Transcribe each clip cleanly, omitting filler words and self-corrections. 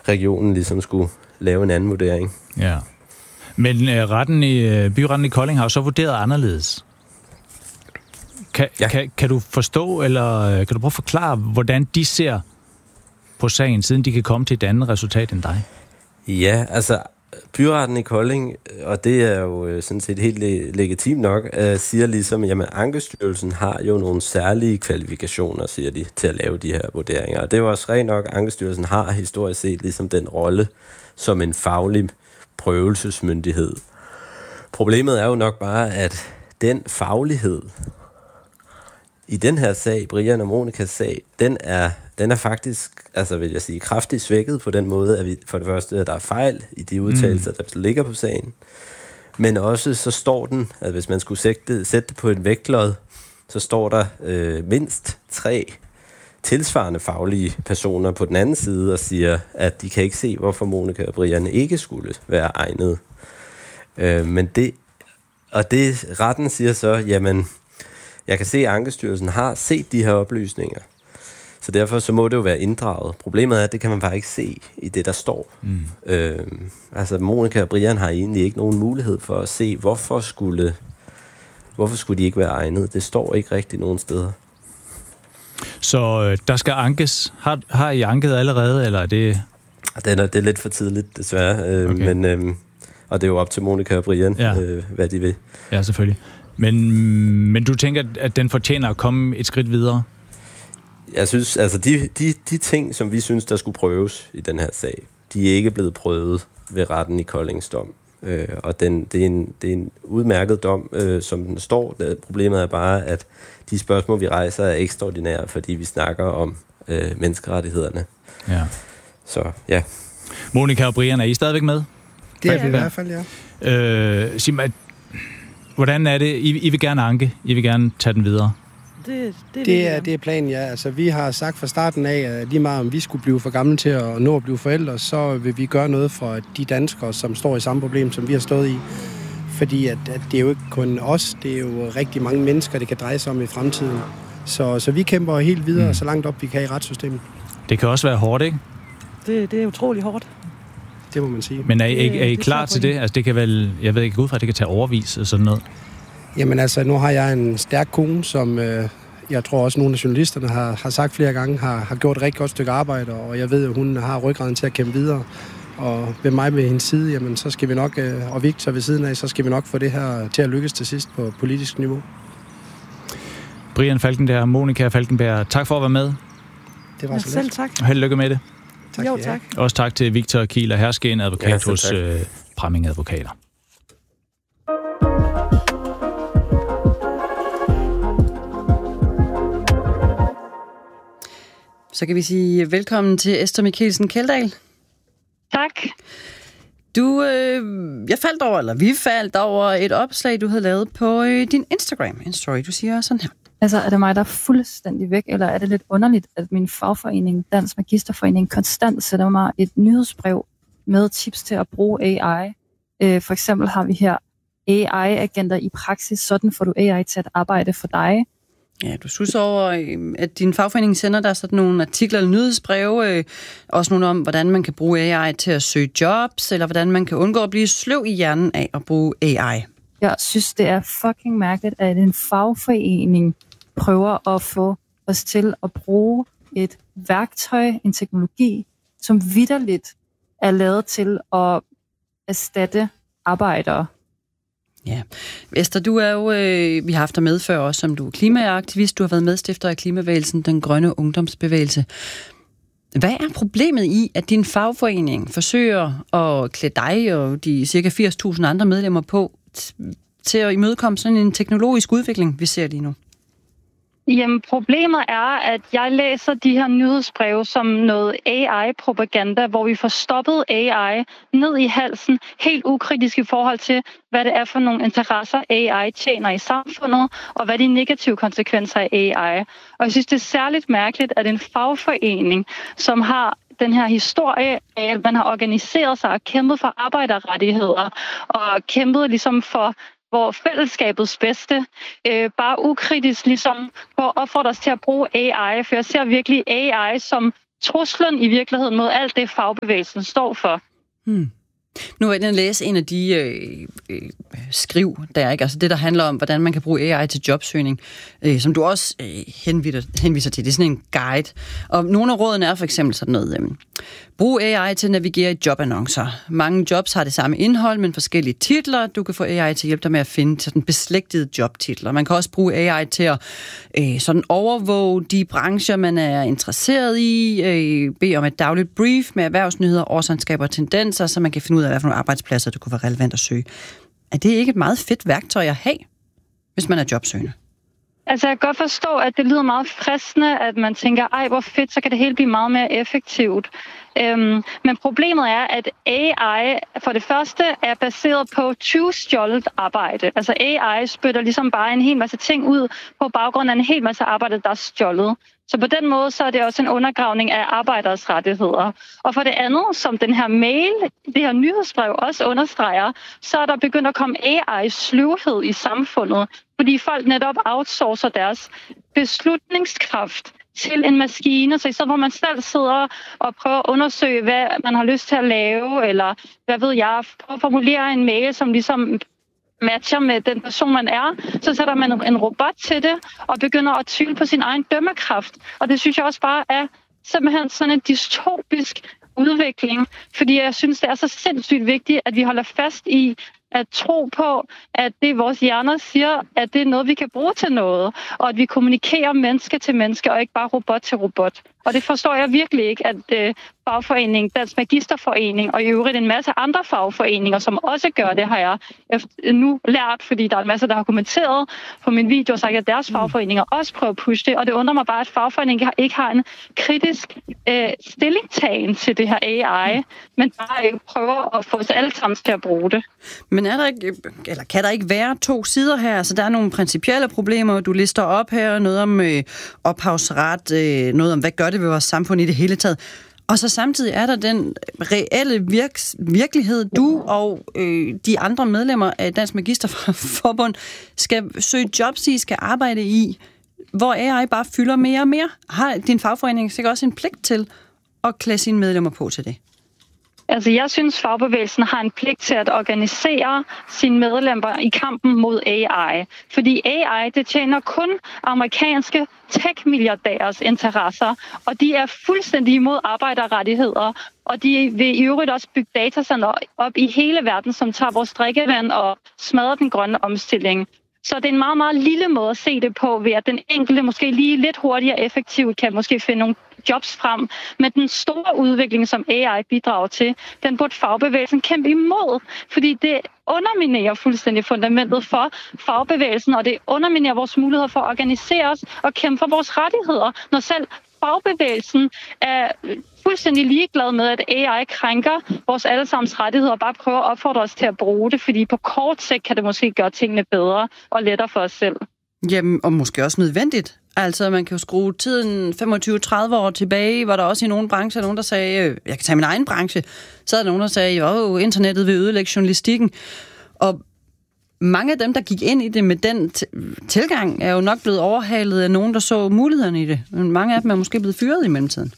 regionen ligesom skulle lave en anden vurdering. Ja. Men byretten i Kolding har jo så vurderet anderledes. Kan du forstå, eller kan du prøve at forklare, hvordan de ser på sagen, siden de kan komme til et andet resultat end dig? Ja, altså byretten i Kolding, og det er jo sådan set helt legitimt nok, siger ligesom, jamen Ankestyrelsen har jo nogle særlige kvalifikationer, siger de, til at lave de her vurderinger. Og det er jo også rent nok, Ankestyrelsen har historisk set ligesom den rolle som en faglig prøvelsesmyndighed. Problemet er jo nok bare, at den faglighed i den her sag, Brian og Monikas sag, den er faktisk, altså vil jeg sige, kraftigt svækket på den måde, at vi for det første, at der er fejl i de udtalelser, der ligger på sagen. Men også så står den, at hvis man skulle sætte det på en vægtlod, så står der mindst 3 tilsvarende faglige personer på den anden side og siger, at de kan ikke se, hvorfor Monika og Brian ikke skulle være egnet. Men det retten siger så, jamen, jeg kan se, at Ankestyrelsen har set de her oplysninger, så derfor så må det jo være inddraget. Problemet er, at det kan man bare ikke se i det, der står. Altså, Monika og Brian har egentlig ikke nogen mulighed for at se, hvorfor skulle de ikke være egnet. Det står ikke rigtig nogen steder. Så der skal ankes. Har I anket allerede, eller er det... Det er lidt for tidligt, desværre. Okay. Men, og det er jo op til Monika og Brian, hvad de vil. Ja, selvfølgelig. Men du tænker, at den fortjener at komme et skridt videre? Jeg synes, altså de ting, som vi synes, der skulle prøves i den her sag, de er ikke blevet prøvet ved retten i Koldings dom. Og det er en udmærket dom, som den står. Problemet er bare, at de spørgsmål, vi rejser, er ekstraordinære, fordi vi snakker om menneskerettighederne. Ja. Så, ja. Monika og Brian, er I stadigvæk med? Det er vi i hvert fald, ja. Sig mig, hvordan er det? I vil gerne anke? I vil gerne tage den videre? Det er planen, ja. Altså, vi har sagt fra starten af, at lige meget om vi skulle blive for gamle til at nå at blive forældre, så vil vi gøre noget for de danskere, som står i samme problem, som vi har stået i. Fordi at det er jo ikke kun os, det er jo rigtig mange mennesker, det kan dreje sig om i fremtiden. Så vi kæmper helt videre, så langt op vi kan i retssystemet. Det kan også være hårdt, ikke? Det er utrolig hårdt. Det må man sige. Men er I klar til det? Altså, det kan vel, jeg ved ikke ud fra, at det kan tage overvis og sådan noget. Jamen altså, nu har jeg en stærk kone, som jeg tror også nogle af journalisterne har sagt flere gange, har gjort et rigtig godt stykke arbejde, og jeg ved, at hun har ryggraden til at kæmpe videre. Og ved mig ved hendes side, jamen så skal vi nok, og Victor ved siden af, så skal vi nok få det her til at lykkes til sidst på politisk niveau. Brian Falkenberg, Monika Falkenberg, tak for at være med. Det var så selv tak. Held lykke med det. Tak. Jo, tak. Også tak til Victor Kieler Herskén, advokat hos Pramming Advokater. Så kan vi sige velkommen til Esther Mikkelsen Kjeldahl. Tak. Vi faldt over et opslag, du havde lavet på din Instagram. En story, du siger sådan her. Altså, er det mig, der er fuldstændig væk, eller er det lidt underligt, at min fagforening, Dansk Magisterforening, konstant sender mig et nyhedsbrev med tips til at bruge AI? For eksempel har vi her AI-agenter i praksis, sådan får du AI til at arbejde for dig. Ja, du synes over, at din fagforening sender dig sådan nogle artikler eller nyhedsbreve, også nogle om, hvordan man kan bruge AI til at søge jobs, eller hvordan man kan undgå at blive sløv i hjernen af at bruge AI. Jeg synes, det er fucking mærkeligt, at en fagforening prøver at få os til at bruge et værktøj, en teknologi, som vitterligt er lavet til at erstatte arbejdere. Ja. Esther, du er jo, vi har haft dig med før også, som du er klimaaktivist. Du har været medstifter af klimabevægelsen, den grønne ungdomsbevægelse. Hvad er problemet i, at din fagforening forsøger at klæde dig og de cirka 80.000 andre medlemmer på til at imødekomme sådan en teknologisk udvikling, vi ser lige nu? Jamen, problemet er, at jeg læser de her nyhedsbreve som noget AI-propaganda, hvor vi får stoppet AI ned i halsen, helt ukritisk i forhold til, hvad det er for nogle interesser, AI tjener i samfundet, og hvad de negative konsekvenser af AI. Og jeg synes, det er særligt mærkeligt, at en fagforening, som har den her historie af, at man har organiseret sig og kæmpet for arbejderrettigheder, og kæmpet ligesom for hvor fællesskabets bedste bare ukritisk ligesom på at opfordre os til at bruge AI, for jeg ser virkelig AI som truslen i virkeligheden mod alt det, fagbevægelsen står for. Nu vil jeg læse en af de skriv, der ikke, altså det, der handler om, hvordan man kan bruge AI til jobsøgning, som du også henviser til. Det er sådan en guide. Og nogle af rådene er for eksempel sådan noget, brug AI til at navigere i jobannoncer. Mange jobs har det samme indhold, men forskellige titler. Du kan få AI til at hjælpe dig med at finde sådan beslægtede jobtitler. Man kan også bruge AI til at sådan overvåge de brancher, man er interesseret i, bede om et dagligt brief med erhvervsnyheder, årsregnskaber og tendenser, så man kan finde ud af, hvad for nogle arbejdspladser, du kunne være relevant at søge. Er det ikke et meget fedt værktøj at have, hvis man er jobsøgende? Altså, jeg kan godt forstå, at det lyder meget fristende, at man tænker, ej, hvor fedt, så kan det hele blive meget mere effektivt. Men problemet er, at AI for det første er baseret på tyvstjålet arbejde. Altså AI spytter ligesom bare en hel masse ting ud på baggrund af en hel masse arbejde, der er stjålet. Så på den måde, så er det også en undergravning af arbejderes rettigheder. Og for det andet, som den her mail, det her nyhedsbrev også understreger, så er der begyndt at komme AI-sløvhed i samfundet, fordi folk netop outsourcer deres beslutningskraft til en maskine, så i stedet hvor man selv sidder og prøver at undersøge, hvad man har lyst til at lave, eller hvad ved jeg, prøver at formulere en mail, som ligesom matcher med den person, man er, så sætter man en robot til det, og begynder at tvivle på sin egen dømmekraft. Og det synes jeg også bare er simpelthen sådan en dystopisk udvikling, fordi jeg synes, det er så sindssygt vigtigt, at vi holder fast i at tro på, at det vores hjerner siger, at det er noget, vi kan bruge til noget, og at vi kommunikerer menneske til menneske, og ikke bare robot til robot. Og det forstår jeg virkelig ikke, at fagforeningen, Dansk Magisterforening og i øvrigt en masse andre fagforeninger, som også gør det, har jeg nu lært, fordi der er en masse, der har kommenteret på min video og sagt, at deres fagforeninger også prøver at pushe det, og det undrer mig bare, at fagforeningen ikke har en kritisk stillingtagen til det her AI, men bare ikke prøver at få os alle sammen til at bruge det. Men er der ikke, eller kan der ikke være to sider her? Altså, der er nogle principielle problemer, du lister op her, noget om ophavsret, noget om, hvad gør det ved vores samfund i det hele taget. Og så samtidig er der den reelle virkelighed, du og de andre medlemmer af Dansk Magisterforbund skal søge jobs i, skal arbejde i, hvor AI bare fylder mere og mere. Har din fagforening sikkert også en pligt til at klæde sine medlemmer på til det? Altså, jeg synes, fagbevægelsen har en pligt til at organisere sine medlemmer i kampen mod AI. Fordi AI, det tjener kun amerikanske tech-milliardærers interesser, og de er fuldstændig imod arbejderrettigheder, og de vil i øvrigt også bygge datacenter op i hele verden, som tager vores drikkevand og smadrer den grønne omstilling. Så det er en meget, meget lille måde at se det på, ved at den enkelte måske lige lidt hurtigere og effektivt kan måske finde nogle jobs frem. Men den store udvikling, som AI bidrager til, den burde fagbevægelsen kæmpe imod, fordi det underminerer fuldstændig fundamentet for fagbevægelsen, og det underminerer vores muligheder for at organisere os og kæmpe for vores rettigheder, når selv fagbevægelsen er fuldstændig ligeglad med, at AI krænker vores allesammens rettigheder og bare prøver at opfordre os til at bruge det, fordi på kort sigt kan det måske gøre tingene bedre og lettere for os selv. Jamen, og måske også nødvendigt. Altså, man kan jo skrue tiden 25-30 år tilbage, var der også i nogle brancher nogen, der sagde, jeg kan tage min egen branche, så er der nogen, der sagde, internettet vil ødelægge journalistikken. Og mange af dem, der gik ind i det med den tilgang, er jo nok blevet overhalet af nogen, der så mulighederne i det. Men mange af dem er måske blevet fyret i mellemtiden.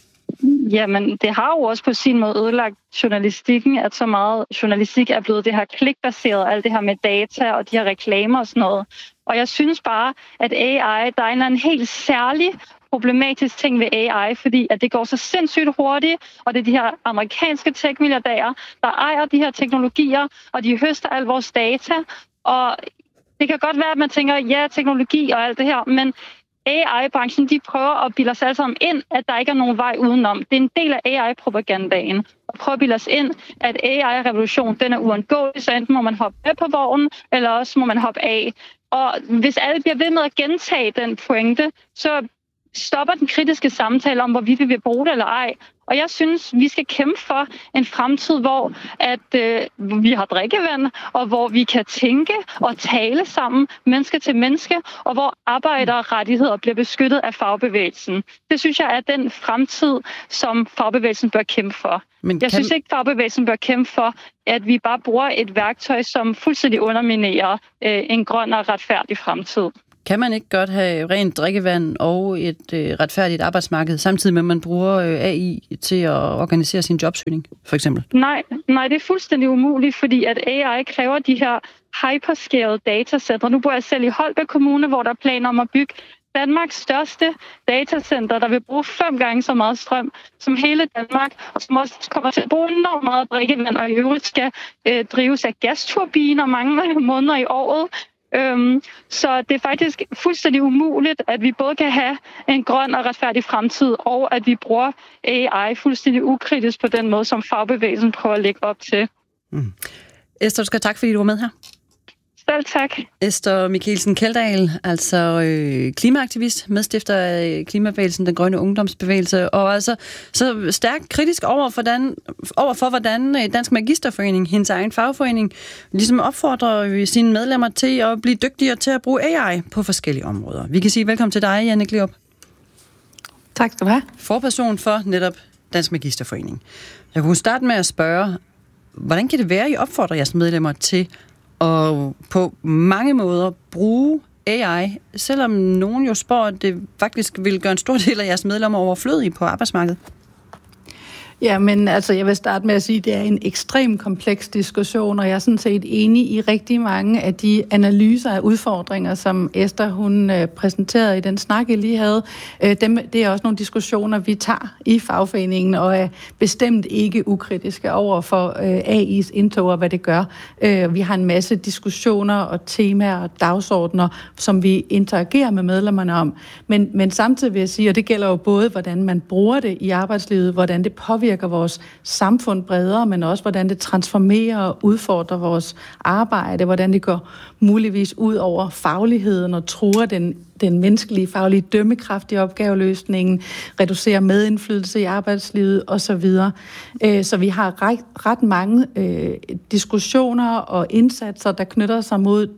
Jamen, det har jo også på sin måde ødelagt journalistikken, at så meget journalistik er blevet det her klikbaseret, alt det her med data og de her reklamer og sådan noget. Og jeg synes bare, at AI, der er en helt særlig problematisk ting ved AI, fordi at det går så sindssygt hurtigt, og det er de her amerikanske tech-milliardærer, der ejer de her teknologier, og de høster al vores data. Og det kan godt være, at man tænker, ja, teknologi og alt det her, men AI-branchen, de prøver at bilde os alle sammen ind, at der ikke er nogen vej udenom. Det er en del af AI-propagandaen. Og prøver at bilde os ind, at AI-revolution, den er uundgåelig, så enten må man hoppe med på vognen, eller også må man hoppe af. Og hvis alle bliver ved med at gentage den pointe, så stopper den kritiske samtale om, hvorvidt vi vil bruge det eller ej. Og jeg synes, vi skal kæmpe for en fremtid, hvor vi har drikkevand, og hvor vi kan tænke og tale sammen, menneske til menneske, og hvor arbejderrettigheder bliver beskyttet af fagbevægelsen. Det synes jeg er den fremtid, som fagbevægelsen bør kæmpe for. Jeg synes ikke, fagbevægelsen bør kæmpe for, at vi bare bruger et værktøj, som fuldstændig underminerer en grøn og retfærdig fremtid. Kan man ikke godt have rent drikkevand og et retfærdigt arbejdsmarked, samtidig med, at man bruger AI til at organisere sin jobsøgning, for eksempel? Nej, det er fuldstændig umuligt, fordi at AI kræver de her hyperscale datacenter. Nu bor jeg selv i Holbæk Kommune, hvor der er planer om at bygge Danmarks største datacenter, der vil bruge 5 gange så meget strøm som hele Danmark, og som også kommer til at bruge enormt meget drikkevand, og i øvrigt skal drives af gasturbiner mange måneder i året. Så det er faktisk fuldstændig umuligt, at vi både kan have en grøn og retfærdig fremtid, og at vi bruger AI fuldstændig ukritisk på den måde, som fagbevægelsen prøver at lægge op til. Esther, du skal tak, fordi du var med her. Selv tak. Esther Michelsen Kjeldahl, altså klimaaktivist, medstifter af Klimabevægelsen, den grønne ungdomsbevægelse, og altså så stærkt kritisk over for, hvordan Dansk Magisterforening, hendes egen fagforening, ligesom opfordrer sine medlemmer til at blive dygtigere til at bruge AI på forskellige områder. Vi kan sige velkommen til dig, Janne Gleup. Tak skal du have. Forperson for netop Dansk Magisterforening. Jeg kunne starte med at spørge, hvordan kan det være, I opfordrer jeres medlemmer til og på mange måder bruge AI, selvom nogen jo spår, at det faktisk vil gøre en stor del af jeres medlemmer overflødige på arbejdsmarkedet? Ja, men altså, jeg vil starte med at sige, at det er en ekstremt kompleks diskussion, og jeg er sådan set enig i rigtig mange af de analyser af udfordringer, som Esther hun præsenterede i den snak, jeg lige havde. Det er også nogle diskussioner, vi tager i fagforeningen, og er bestemt ikke ukritiske over for AI's indtog og hvad det gør. Vi har en masse diskussioner og temaer og dagsordner, som vi interagerer med medlemmerne om. Men samtidig vil jeg sige, og det gælder jo både, hvordan man bruger det i arbejdslivet, hvordan det påvirker vores samfund bredere, men også hvordan det transformerer og udfordrer vores arbejde, hvordan det går muligvis ud over fagligheden og truer den menneskelige faglige dømmekraft i opgaveløsningen, reducerer medindflydelse i arbejdslivet osv. Så vi har ret mange diskussioner og indsatser, der knytter sig mod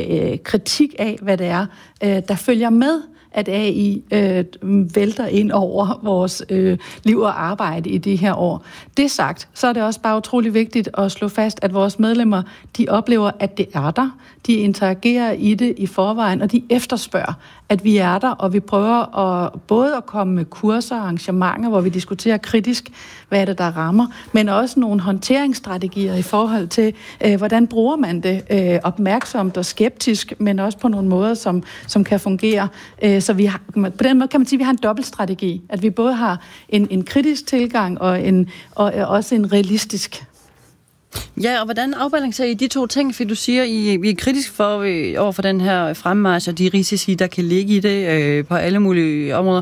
kritik af, hvad det er, der følger med, at AI vælter ind over vores liv og arbejde i de her år. Det sagt, så er det også bare utrolig vigtigt at slå fast, at vores medlemmer, de oplever, at det er der. De interagerer i det i forvejen, og de efterspørger, at vi er der, og vi prøver både at komme med kurser og arrangementer, hvor vi diskuterer kritisk, hvad er det, der rammer, men også nogle håndteringsstrategier i forhold til, hvordan bruger man det opmærksomt og skeptisk, men også på nogle måder, som kan fungere. Så vi har, på den måde kan man sige, at vi har en dobbeltstrategi, at vi både har en kritisk tilgang og også en realistisk. Ja, og hvordan afbalancerer I de to ting? For du siger, I er kritisk over for den her fremmarch og de risici, der kan ligge i det på alle mulige områder.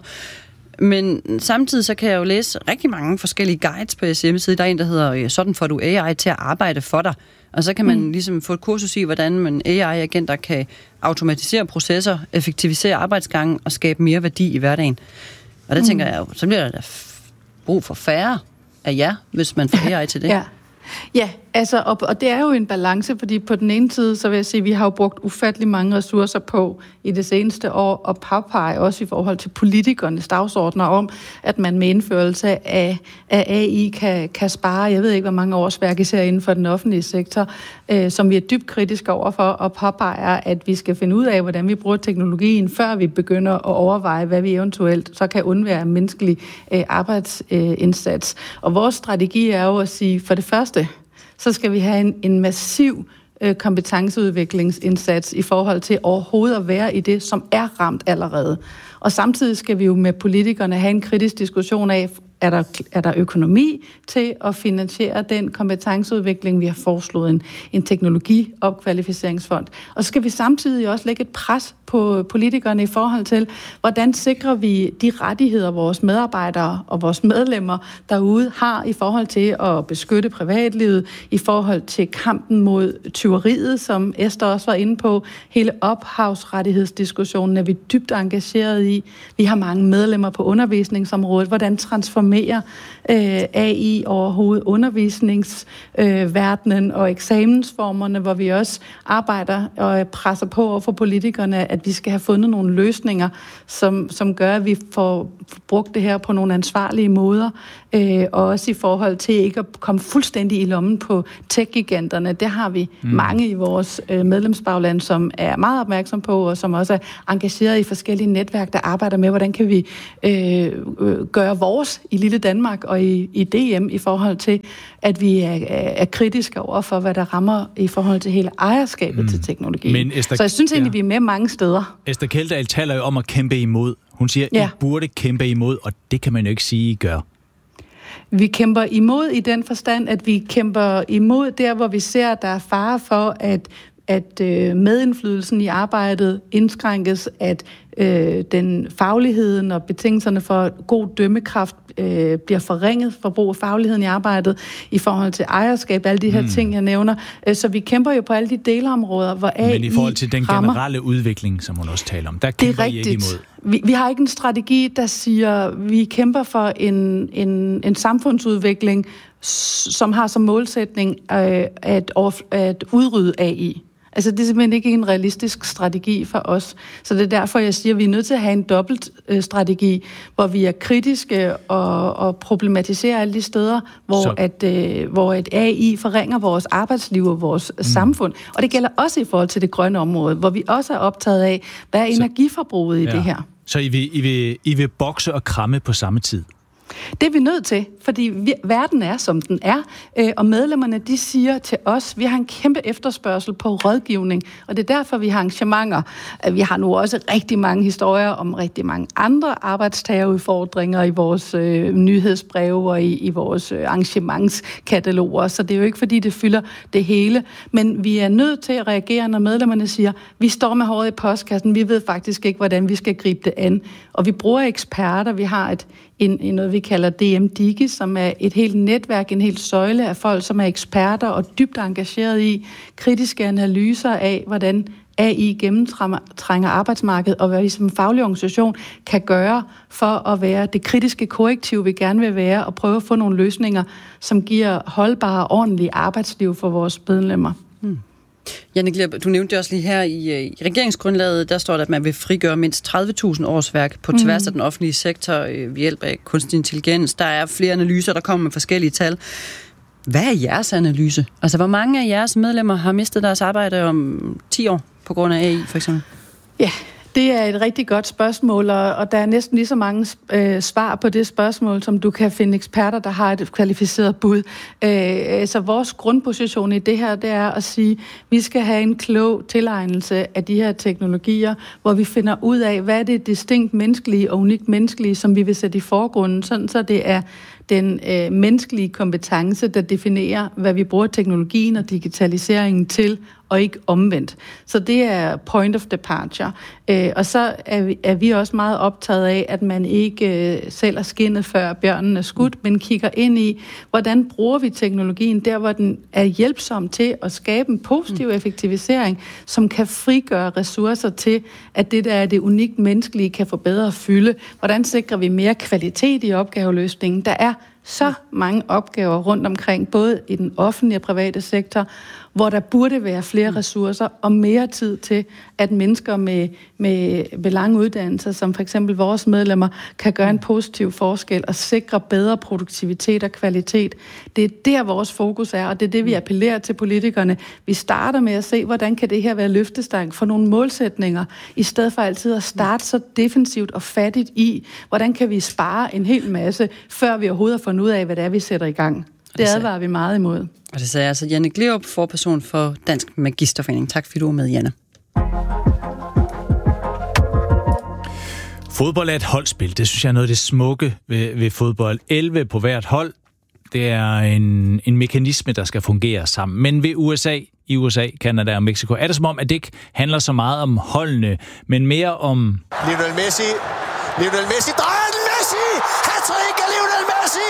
Men samtidig så kan jeg jo læse rigtig mange forskellige guides på jeres hjemmeside. Der er en, der hedder, sådan får du AI til at arbejde for dig. Og så kan man ligesom få et kursus i, hvordan man AI-agenter kan automatisere processer, effektivisere arbejdsgangen og skabe mere værdi i hverdagen. Og der tænker jeg jo, så bliver der brug for færre af jer, hvis man får AI til det. Ja, altså, og det er jo en balance, fordi på den ene side, så vil jeg sige, at vi har jo brugt ufattelig mange ressourcer på i det seneste år at påpege også i forhold til politikernes dagsordner om, at man med indførelse af AI kan spare, jeg ved ikke, hvor mange årsværk især inden for den offentlige sektor, som vi er dybt kritiske overfor og påpeger, at vi skal finde ud af, hvordan vi bruger teknologien, før vi begynder at overveje, hvad vi eventuelt så kan undvære en menneskelig arbejdsindsats. Og vores strategi er jo at sige, for det første, så skal vi have en massiv kompetenceudviklingsindsats i forhold til overhovedet at være i det, som er ramt allerede. Og samtidig skal vi jo med politikerne have en kritisk diskussion af, er der økonomi til at finansiere den kompetenceudvikling? Vi har foreslået en teknologiopkvalificeringsfond. Og så skal vi samtidig også lægge et pres på politikerne i forhold til, hvordan sikrer vi de rettigheder, vores medarbejdere og vores medlemmer derude har i forhold til at beskytte privatlivet, i forhold til kampen mod tyveriet, som Esther også var inde på. Hele ophavsrettighedsdiskussionen er vi dybt engageret i. Vi har mange medlemmer på undervisningsområdet. Hvordan transformerer transformere AI overhovedet, undervisningsverdenen og eksamensformerne, hvor vi også arbejder og presser på over for politikerne, at vi skal have fundet nogle løsninger, som gør, at vi får brugt det her på nogle ansvarlige måder, og også i forhold til ikke at komme fuldstændig i lommen på tech-giganterne. Det har vi mange i vores medlemsbagland, som er meget opmærksom på, og som også er engageret i forskellige netværk, der arbejder med, hvordan kan vi gøre vores i lille Danmark og i DM i forhold til, at vi er kritiske over for, hvad der rammer i forhold til hele ejerskabet til teknologi. Så jeg synes egentlig, vi er med mange steder. Esther Kjeldahl taler jo om at kæmpe imod. Hun siger, I burde kæmpe imod, og det kan man jo ikke sige, I gør. Vi kæmper imod i den forstand, at vi kæmper imod der, hvor vi ser, at der er fare for, at medindflydelsen i arbejdet indskrænkes, at den fagligheden og betingelserne for god dømmekraft bliver forringet for brug af fagligheden i arbejdet i forhold til ejerskab, alle de her ting, jeg nævner. Så vi kæmper jo på alle de delområder, hvor AI Men i forhold til den generelle udvikling, som hun også taler om, der kæmper I ikke imod. Vi har ikke en strategi, der siger, vi kæmper for en samfundsudvikling, som har som målsætning at udrydde AI. Altså, det er simpelthen ikke en realistisk strategi for os. Så det er derfor, jeg siger, at vi er nødt til at have en dobbelt strategi, hvor vi er kritiske og problematiserer alle de steder, hvor et AI forringer vores arbejdsliv og vores samfund. Og det gælder også i forhold til det grønne område, hvor vi også er optaget af, hvad er energiforbruget i det her. Så I vil bokse og kramme på samme tid? Det er vi nødt til, fordi verden er, som den er, og medlemmerne, de siger til os, vi har en kæmpe efterspørgsel på rådgivning, og det er derfor, vi har arrangementer. Vi har nu også rigtig mange historier om rigtig mange andre arbejdstagerudfordringer i vores nyhedsbreve og i vores arrangementskataloger, så det er jo ikke, fordi det fylder det hele, men vi er nødt til at reagere, når medlemmerne siger, vi står med håret i postkassen, vi ved faktisk ikke, hvordan vi skal gribe det an, og vi bruger eksperter, vi har noget, vi kalder DM-Digi, som er et helt netværk, en helt søjle af folk, som er eksperter og dybt engageret i kritiske analyser af, hvordan AI gennemtrænger arbejdsmarkedet, og hvad vi som faglig organisation kan gøre for at være det kritiske korrektiv, vi gerne vil være, og prøve at få nogle løsninger, som giver holdbare, ordentlige arbejdsliv for vores medlemmer. Janne Glierup, du nævnte det også lige her i regeringsgrundlaget, der står der, at man vil frigøre mindst 30.000 årsværk på tværs af den offentlige sektor ved hjælp af kunstig intelligens. Der er flere analyser, der kommer med forskellige tal. Hvad er jeres analyse? Altså, hvor mange af jeres medlemmer har mistet deres arbejde om 10 år på grund af AI, for eksempel? Ja, det er et rigtig godt spørgsmål, og der er næsten lige så mange svar på det spørgsmål, som du kan finde eksperter, der har et kvalificeret bud. Så vores grundposition i det her, det er at sige, at vi skal have en klog tilegnelse af de her teknologier, hvor vi finder ud af, hvad er det distinkt menneskelige og unikt menneskelige, som vi vil sætte i forgrunden, sådan så det er den menneskelige kompetence, der definerer, hvad vi bruger teknologien og digitaliseringen til, og ikke omvendt. Så det er point of departure. Og så er vi også meget optaget af, at man ikke sælger skindet, før bjørnen er skudt, men kigger ind i, hvordan bruger vi teknologien der, hvor den er hjælpsom til at skabe en positiv effektivisering, som kan frigøre ressourcer til, at det der er det unikt menneskelige, kan få bedre fylde. Hvordan sikrer vi mere kvalitet i opgaveløsningen? Der er så mange opgaver rundt omkring, både i den offentlige og private sektor, hvor der burde være flere ressourcer og mere tid til, at mennesker med lange uddannelser, som for eksempel vores medlemmer, kan gøre en positiv forskel og sikre bedre produktivitet og kvalitet. Det er der, vores fokus er, og det er det, vi appellerer til politikerne. Vi starter med at se, hvordan kan det her være løftestang for nogle målsætninger, i stedet for altid at starte så defensivt og fattigt i, hvordan kan vi spare en hel masse, før vi overhovedet har fundet ud af, hvad det er, vi sætter i gang. Det advarer vi meget imod. Og det sagde altså Janne Glierup, forperson for Dansk Magisterforening. Tak fordi du var med, Janne. Fodbold er et holdspil. Det synes jeg er noget af det smukke ved fodbold. 11 på hvert hold. Det er en mekanisme, der skal fungere sammen. Men ved i USA, Canada og Mexico, er det som om, at det ikke handler så meget om holdene, men mere om... Lionel Messi, drejer den Messi! Hat-trick af Lionel Messi!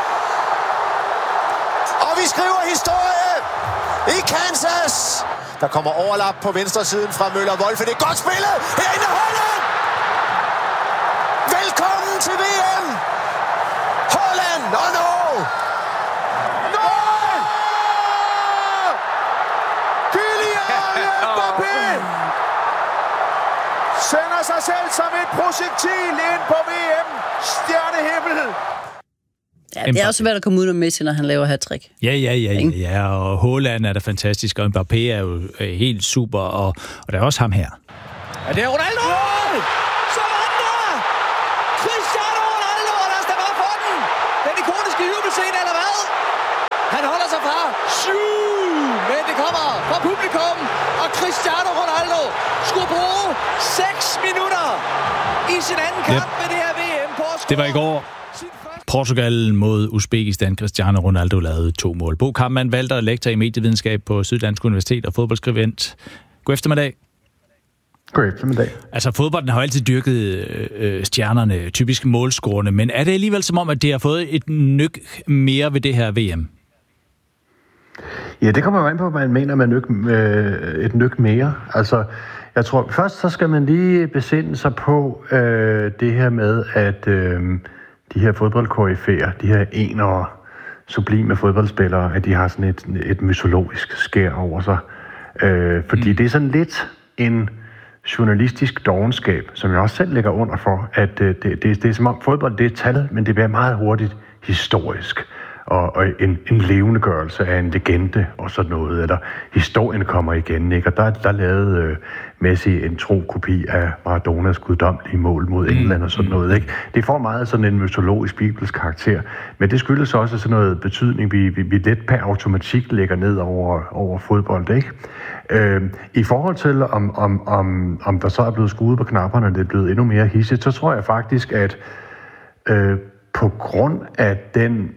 Og vi skriver historie i Kansas. Der kommer overlap på venstre siden fra Møller-Wolfe. Det er godt spillet herinde i Holland. Velkommen til VM. Hold sender sig selv som et projektil ind på VM-stjernehimmel. Ja, det er også svært at komme ud af Messi, når han laver hat-trick. Ja, og Haaland er da fantastisk, og Mbappé er jo helt super, og der er også ham her. Ja, det er Ronaldo! Så vandt der! Cristiano Ronaldo, og lad os da bare få den! Den ikoniske jubelscene, eller hvad? Han holder sig fra. Men det kommer fra publikum, og Cristiano Ronaldo skulle bruge 6 minutter i sin anden kamp med det her VM på at score. Det var i går. Portugal mod Uzbekistan. Cristiano Ronaldo lavede 2 mål. Bo Kampmann, Valter, lektor i medievidenskab på Syddansk Universitet og fodboldskribent. God eftermiddag. God eftermiddag. Altså, fodbolden har jo altid dyrket stjernerne, typisk målscorerne, men er det alligevel som om, at det har fået et nyk mere ved det her VM? Ja, det kommer jo an på, hvad man mener med et nyk mere. Altså, jeg tror, først så skal man lige besinde sig på det her med, at de her fodboldkoryfæer, de her enere sublime fodboldspillere, at de har sådan et mytologisk skær over sig. Fordi det er sådan lidt en journalistisk dovenskab, som jeg også selv lægger under for, at det er som om fodbold, det er tal, men det bliver meget hurtigt historisk. Og en levendegørelse af en legende og sådan noget, eller historien kommer igen, ikke? Og der lavede Messi en tro kopi af Maradonas guddommelige mål mod England og sådan noget, ikke? Det får meget sådan en mytologisk bibelsk karakter, men det skyldes også sådan noget betydning, vi let per automatik lægger ned over fodbold, ikke? I forhold til, om der så er blevet skruet på knapperne, og det er blevet endnu mere hissigt, så tror jeg faktisk, at på grund af den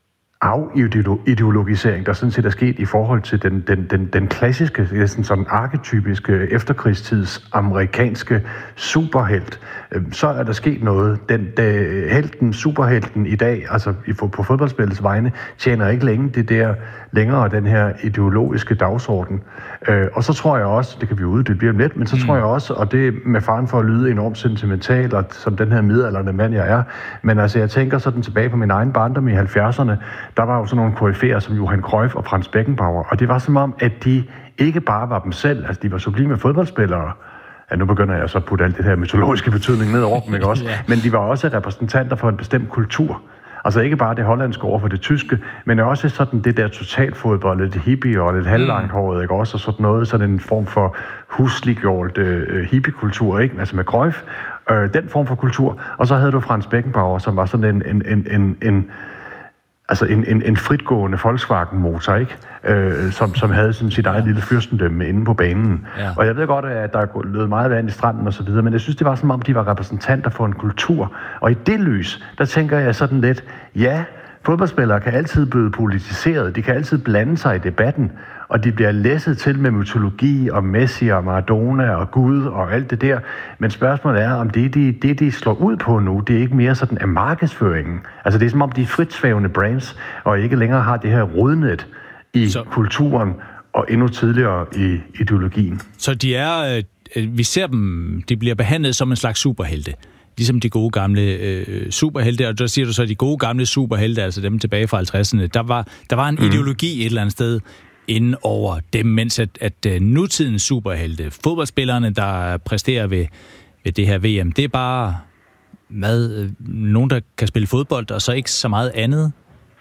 afideologisering, der sådan set er sket i forhold til den klassiske, sådan arketypiske efterkrigstids amerikanske superhelt, så er der sket noget. Superhelten i dag, altså på fodboldspillets vegne, tjener ikke længere den her ideologiske dagsorden. Og så tror jeg også, det kan vi uddybe om lidt, men så tror jeg også, og det med faren for at lyde enormt sentimental, og som den her midaldrende mand, jeg er, men altså jeg tænker sådan tilbage på min egen barndom i 70'erne, der var jo sådan nogle koryfæer som Johan Cruyff og Franz Beckenbauer, og det var som om, at de ikke bare var dem selv, altså de var sublime fodboldspillere. Ja, nu begynder jeg så at putte alt det her mytologiske betydning ned over dem, ikke også? Men de var også repræsentanter for en bestemt kultur. Altså ikke bare det hollandske over for det tyske, men også sådan det der totalfodbold, lidt hippie og lidt halvlanghåret, ikke også? Og sådan noget, sådan en form for husliggjort hippiekultur, ikke? Altså med Cruyff, den form for kultur. Og så havde du Franz Beckenbauer, som var sådan en fritgående Volkswagen-motor, ikke? Som havde sådan sit eget lille fyrstendømme inde på banen. Ja. Og jeg ved godt, at der lød meget vand i stranden og så videre, men jeg synes, det var som om, de var repræsentanter for en kultur. Og i det lys, der tænker jeg sådan lidt, ja, fodboldspillere kan altid blive politiseret, de kan altid blande sig i debatten, og de bliver læsset til med mytologi og Messi og Maradona og Gud og alt det der. Men spørgsmålet er, om det de slår ud på nu, det er ikke mere sådan af markedsføringen. Altså det er som om, de er fritsvævende brands, og ikke længere har det her rodnet i kulturen og endnu tidligere i ideologien. Så vi ser dem, de bliver behandlet som en slags superhelte. Ligesom de gode gamle superhelte, og der siger du så, de gode gamle superhelte, altså dem tilbage fra 50'erne, der var en ideologi et eller andet sted inden over dem, mens at nutidens superhelte, fodboldspillerne, der præsterer ved det her VM, det er bare nogen, der kan spille fodbold, og så ikke så meget andet.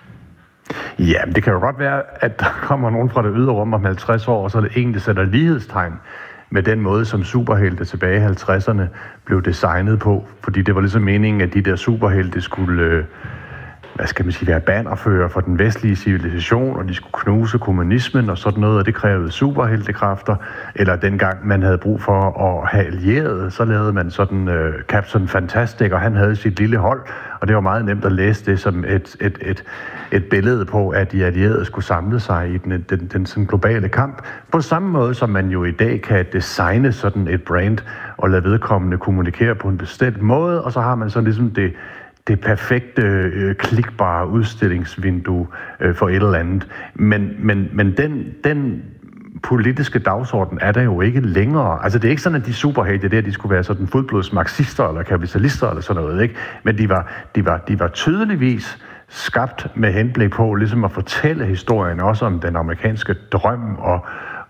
Ja, det kan jo godt være, at der kommer nogen fra det ydre rum om 50 år, og så er det egentlig sætter lighedstegn med den måde, som superhelte tilbage i 50'erne blev designet på. Fordi det var ligesom meningen, at de der superhelte skulle, være bannerfører for den vestlige civilisation, og de skulle knuse kommunismen og sådan noget, og det krævede superheltekræfter. Eller dengang man havde brug for at have allierede, så lavede man sådan Captain Fantastic, og han havde sit lille hold, og det var meget nemt at læse det som et billede på, at de allierede skulle samle sig i den sådan globale kamp. På samme måde, som man jo i dag kan designe sådan et brand, og lade vedkommende kommunikere på en bestemt måde, og så har man så ligesom det perfekte, klikbare udstillingsvindue for et eller andet. Men den politiske dagsorden er der jo ikke længere. Altså det er ikke sådan, at de superhelte der, de skulle være sådan fuldblodsmarxister eller kapitalister eller sådan noget, ikke? Men de var tydeligvis skabt med henblik på ligesom at fortælle historien også om den amerikanske drøm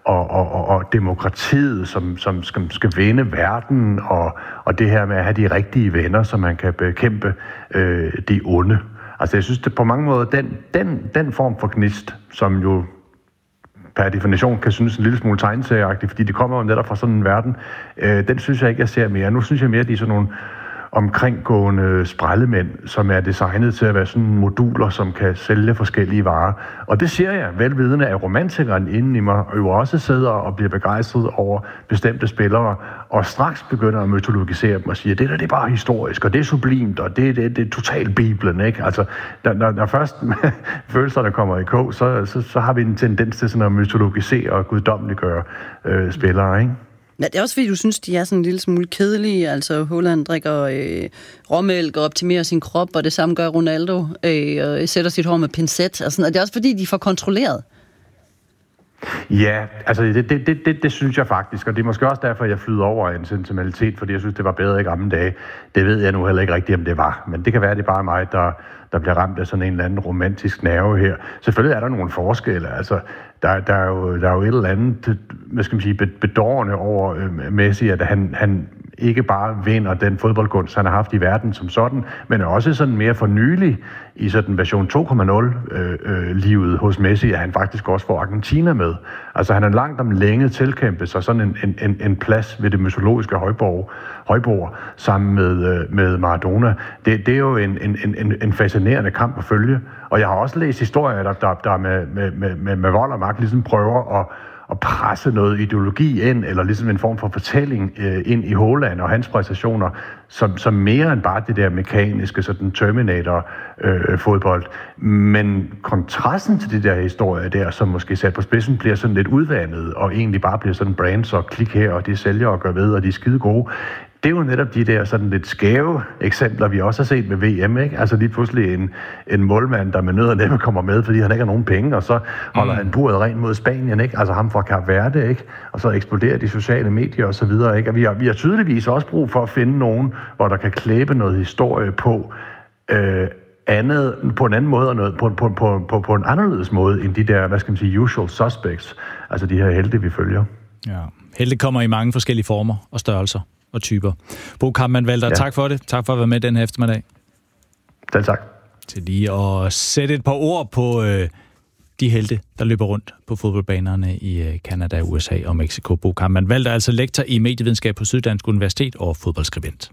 og demokratiet, som skal vinde verden, og det her med at have de rigtige venner, så man kan bekæmpe de onde. Altså jeg synes, det på mange måder, den form for gnist, som jo per definition kan synes en lille smule tegneserieagtigt, fordi det kommer jo netop fra sådan en verden, den synes jeg ikke, jeg ser mere. Nu synes jeg mere, at de er sådan nogle omkringgående sprællemænd, som er designet til at være sådan moduler, som kan sælge forskellige varer. Og det siger jeg velvidende, at romantikeren inden i mig jo også sidder og bliver begejstret over bestemte spillere, og straks begynder at mytologisere dem og sige, at det er bare historisk, og det er sublimt, og det er totalt Bibelen, ikke? Altså, når først følelserne kommer i kog, så har vi en tendens til sådan at mytologisere og guddomliggøre spillere, ikke? Ja, det er også fordi, du synes, de er sådan en lille smule kedelige. Altså, Haaland drikker råmælk og optimerer sin krop, og det samme gør Ronaldo, og sætter sit hår med pincet. Og det er også fordi, de er for kontrolleret. Ja, altså det synes jeg faktisk, og det er måske også derfor, jeg flyder over en sentimentalitet, fordi jeg synes, det var bedre i gamle dage. Det ved jeg nu heller ikke rigtigt, om det var, men det kan være, det er bare mig, der bliver ramt af sådan en eller anden romantisk nerve her. Selvfølgelig er der nogle forskelle, altså der er jo et eller andet, hvad skal man sige, bedårende over Messi, at han ikke bare vinder den fodboldgunst, han har haft i verden som sådan, men også sådan mere for nylig i sådan version 2.0-livet hos Messi, at han faktisk også får Argentina med. Altså han er langt om længe tilkæmpet sig sådan en plads ved det mytologiske højbord sammen med Maradona. Det er jo en fascinerende kamp at følge. Og jeg har også læst historier, der med vold og magt ligesom prøver at presse noget ideologi ind, eller ligesom en form for fortælling ind i Haaland og hans præstationer, som mere end bare det der mekaniske, sådan Terminator-fodbold. Men kontrasten til de der historier der, som måske sat på spidsen, bliver sådan lidt udvandet, og egentlig bare bliver sådan brands og klik her, og de sælger og gør ved, og de er skide gode. Det er jo netop de der sådan lidt skæve eksempler, vi også har set med VM, ikke? Altså lige pludselig en målmand, der med nød og næppe kommer med, fordi han ikke har nogen penge, og så holder han buret rent mod Spanien, ikke? Altså ham fra Kap Verde, ikke? Og så eksploderer de sociale medier og så videre, ikke? Og vi har tydeligvis også brug for at finde nogen, hvor der kan klæbe noget historie på andet, på en anden måde, og noget, på en anderledes måde, end de der, hvad skal man sige, usual suspects, altså de her helte, vi følger. Ja, helte kommer i mange forskellige former og størrelser og typer. Bo Kampmann-Walter, tak for det. Tak for at være med den her eftermiddag. Selv tak. Til lige at sætte et par ord på de helte, der løber rundt på fodboldbanerne i Canada, USA og Mexico. Bo Kampmann-Walter er altså lektor i medievidenskab på Syddansk Universitet og fodboldskribent.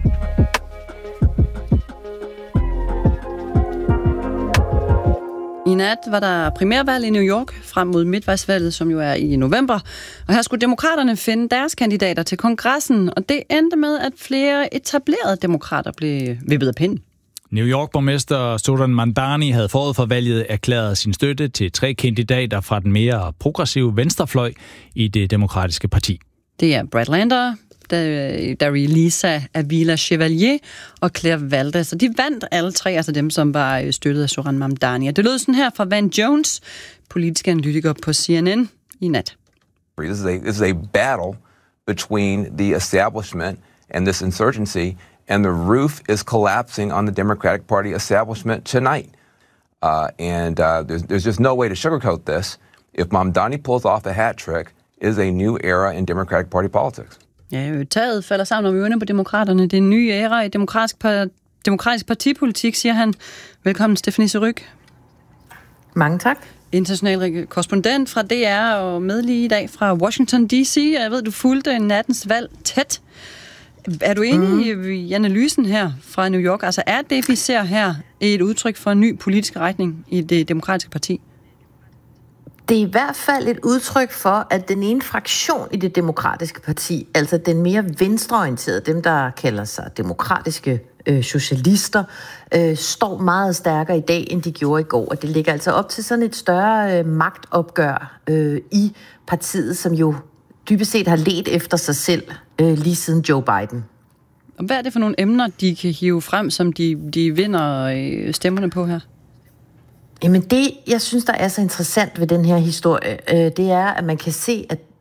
I nat var der primærvalg i New York frem mod midtvejsvalget, som jo er i november. Og her skulle demokraterne finde deres kandidater til kongressen, og det endte med, at flere etablerede demokrater blev vippet af pinden. New York-borgmester Zoran Mamdani havde forud for valget erklæret sin støtte til 3 kandidater fra den mere progressive venstrefløj i det demokratiske parti. Det er Brad Lander, Darlisa Avila Chevalier og Claire Valdes. Så de vandt alle 3, altså dem, som var støttet af Zoran Mamdani. Og det lød sådan her fra Van Jones, politisk analytiker på CNN i nat. This is a battle between the establishment and this insurgency, and the roof is collapsing on the Democratic Party establishment tonight. There's just no way to sugarcoat this. If Mamdani pulls off a hat trick, is a new era in Democratic Party politics. Ja, taget falder sammen om ørerne på demokraterne. Det er en ny æra i demokratisk partipolitik, siger han. Velkommen, Stephanie Surrugue. Mange tak. International korrespondent fra DR og med lige i dag fra Washington D.C. Jeg ved, du fulgte nattens valg tæt. Er du enig i analysen her fra New York? Altså er det, vi ser her, et udtryk for en ny politisk retning i det demokratiske parti? Det er i hvert fald et udtryk for, at den ene fraktion i det demokratiske parti, altså den mere venstreorienterede, dem der kalder sig demokratiske socialister, står meget stærkere i dag, end de gjorde i går. Og det ligger altså op til sådan et større magtopgør i partiet, som jo dybest set har ledt efter sig selv lige siden Joe Biden. Og hvad er det for nogle emner, de kan hive frem, som de vinder stemmerne på her? Jamen det, jeg synes, der er så interessant ved den her historie, det er, at man kan se, at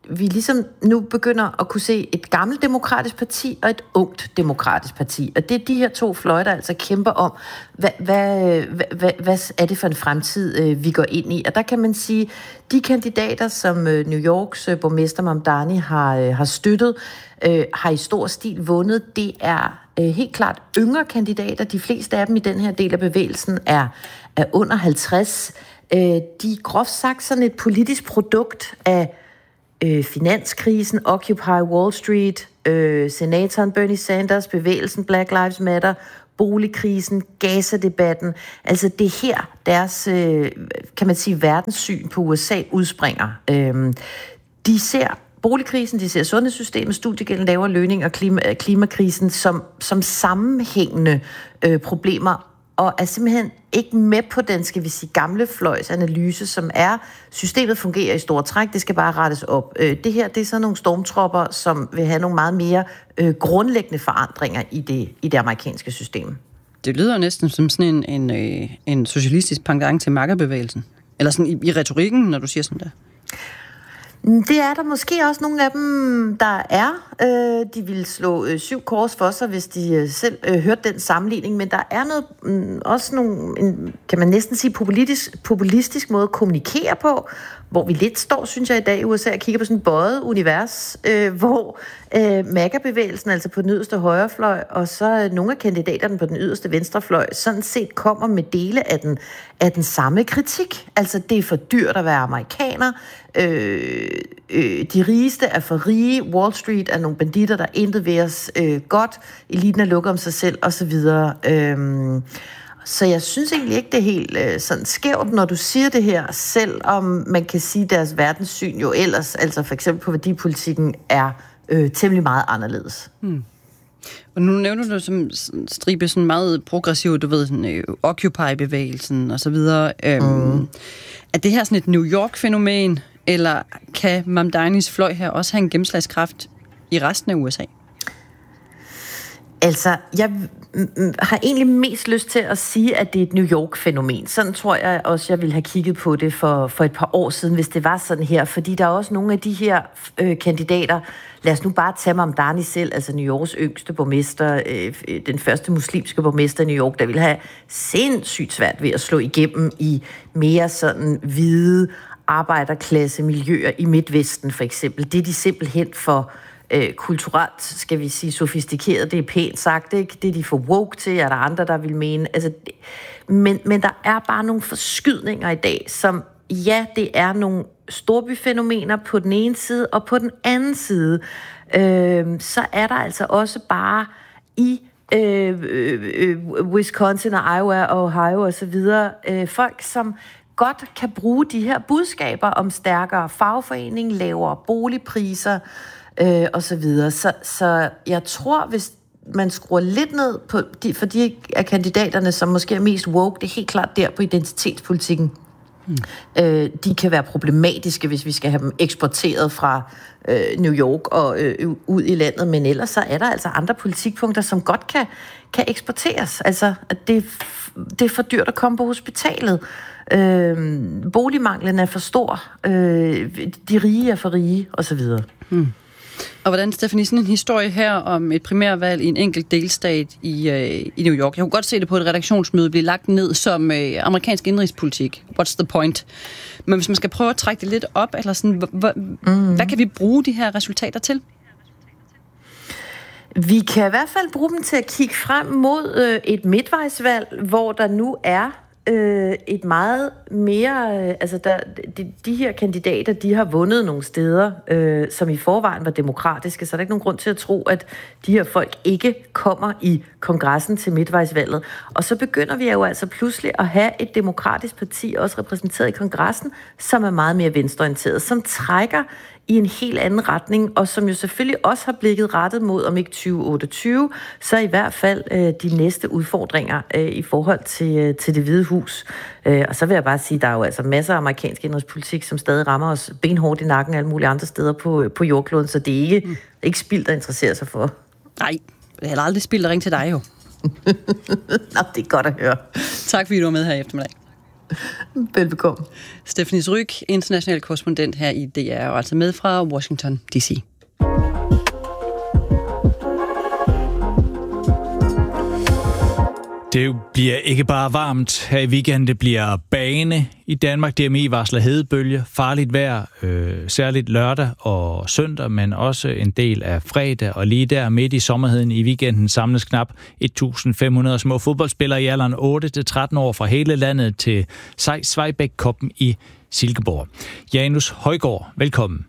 vi ligesom nu begynder at kunne se et gammelt demokratisk parti og et ungt demokratisk parti. Og det er de her to fløje, der altså kæmper om, hvad er det for en fremtid, vi går ind i. Og der kan man sige, de kandidater, som New Yorks borgmester Mamdani har støttet, har i stor stil vundet. Det er helt klart yngre kandidater. De fleste af dem i den her del af bevægelsen er under 50. De er groft sagt sådan et politisk produkt af finanskrisen, Occupy Wall Street, senatoren Bernie Sanders, bevægelsen Black Lives Matter, boligkrisen, Gaza-debatten. Altså det er her deres, kan man sige, verdenssyn på USA udspringer. De ser boligkrisen, de ser sundhedssystemet, studiegælden, lavere lønning og klimakrisen som sammenhængende problemer, og er simpelthen ikke med på den, skal vi sige, gamle fløjs analyse, som er, systemet fungerer i store træk, det skal bare rettes op. Det her, det er sådan nogle stormtropper, som vil have nogle meget mere grundlæggende forandringer i det amerikanske system. Det lyder næsten som sådan en socialistisk pendant til MAGA-bevægelsen. Eller sådan i retorikken, når du siger sådan der. Det er der måske også nogle af dem, der er. De ville slå 7 kors for sig, hvis de selv hørte den sammenligning, men der er også kan man næsten sige, populistisk måde at kommunikere på, hvor vi lidt står, synes jeg, i dag i USA og kigger på sådan et bøjet univers, hvor MAGA-bevægelsen, altså på den yderste højrefløj, og så nogle af kandidaterne på den yderste venstrefløj, sådan set kommer med dele af den samme kritik. Altså, det er for dyrt at være amerikaner, de rigeste er for rige, Wall Street er nogle banditter, der intet ved os godt, eliten er lukket om sig selv, osv. Så jeg synes egentlig ikke, det er helt sådan skævt, når du siger det her, selvom man kan sige, at deres verdenssyn jo ellers, altså for eksempel på værdipolitikken, er temmelig meget anderledes. Og nu nævner du som stribe sådan meget progressiv, du ved, sådan, Occupy-bevægelsen og så videre. Er det her sådan et New York-fænomen, eller kan Mamdanis fløj her også have en gennemslagskraft i resten af USA? Altså, jeg har egentlig mest lyst til at sige, at det er et New York-fænomen. Sådan tror jeg også, jeg ville have kigget på det for et par år siden, hvis det var sådan her. Fordi der er også nogle af de her kandidater, lad os nu bare tage Mamdani selv, altså New Yorks yngste borgmester, den første muslimske borgmester i New York, der ville have sindssygt svært ved at slå igennem i mere sådan hvide arbejderklasse miljøer i Midtvesten for eksempel. Det er de simpelthen for kulturelt, skal vi sige, sofistikeret, det er pænt sagt, ikke? Det er de for woke til, er der andre, der vil mene. Altså, men der er bare nogle forskydninger i dag, som, ja, det er nogle storbyfænomener på den ene side, og på den anden side, så er der altså også bare i Wisconsin og Iowa og Ohio og så videre, folk, som godt kan bruge de her budskaber om stærkere fagforening, lavere boligpriser, og så videre. Så jeg tror, hvis man skruer lidt ned på for de af kandidaterne, som måske er mest woke, det er helt klart der på identitetspolitikken. De kan være problematiske, hvis vi skal have dem eksporteret fra New York og ud i landet, men ellers så er der altså andre politikpunkter, som godt kan eksporteres. Altså, at det er for dyrt at komme på hospitalet. Boligmanglen er for stor. De rige er for rige, osv. Og hvordan, Stephanie, sådan en historie her om et primærvalg i en enkelt delstat i New York. Jeg kunne godt se det på et redaktionsmøde blive lagt ned som amerikansk indrigspolitik. What's the point? Men hvis man skal prøve at trække det lidt op, eller sådan, hvad kan vi bruge de her resultater til? Vi kan i hvert fald bruge dem til at kigge frem mod et midtvejsvalg, hvor der nu er et meget mere, altså de her kandidater, de har vundet nogle steder, som i forvejen var demokratiske, så er der ikke nogen grund til at tro, at de her folk ikke kommer i kongressen til midtvejsvalget. Og så begynder vi jo altså pludselig at have et demokratisk parti, også repræsenteret i kongressen, som er meget mere venstreorienteret, som trækker i en helt anden retning, og som jo selvfølgelig også har blikket rettet mod, om ikke 2028, så i hvert fald de næste udfordringer i forhold til Det Hvide Hus. Og så vil jeg bare sige, der er jo altså masser af amerikansk indrigspolitik, som stadig rammer os benhårdt i nakken alle mulige andre steder på jordkloden, så det er ikke spild, der interesserer sig for. Nej, det er aldrig spild at ringe til dig jo. Nå, det er godt at høre. Tak fordi du var med her i eftermiddag. Velbekomme. Stephanie Zryk, international korrespondent her i DR, og altså med fra Washington D.C. Det bliver ikke bare varmt her i weekenden, det bliver bane i Danmark. DMI varsler hedebølge, farligt vejr, særligt lørdag og søndag, men også en del af fredag. Og lige der midt i sommerheden i weekenden samles knap 1.500 små fodboldspillere i alderen 8-13 år fra hele landet til Svejbæk-koppen i Silkeborg. Janus Højgaard, velkommen.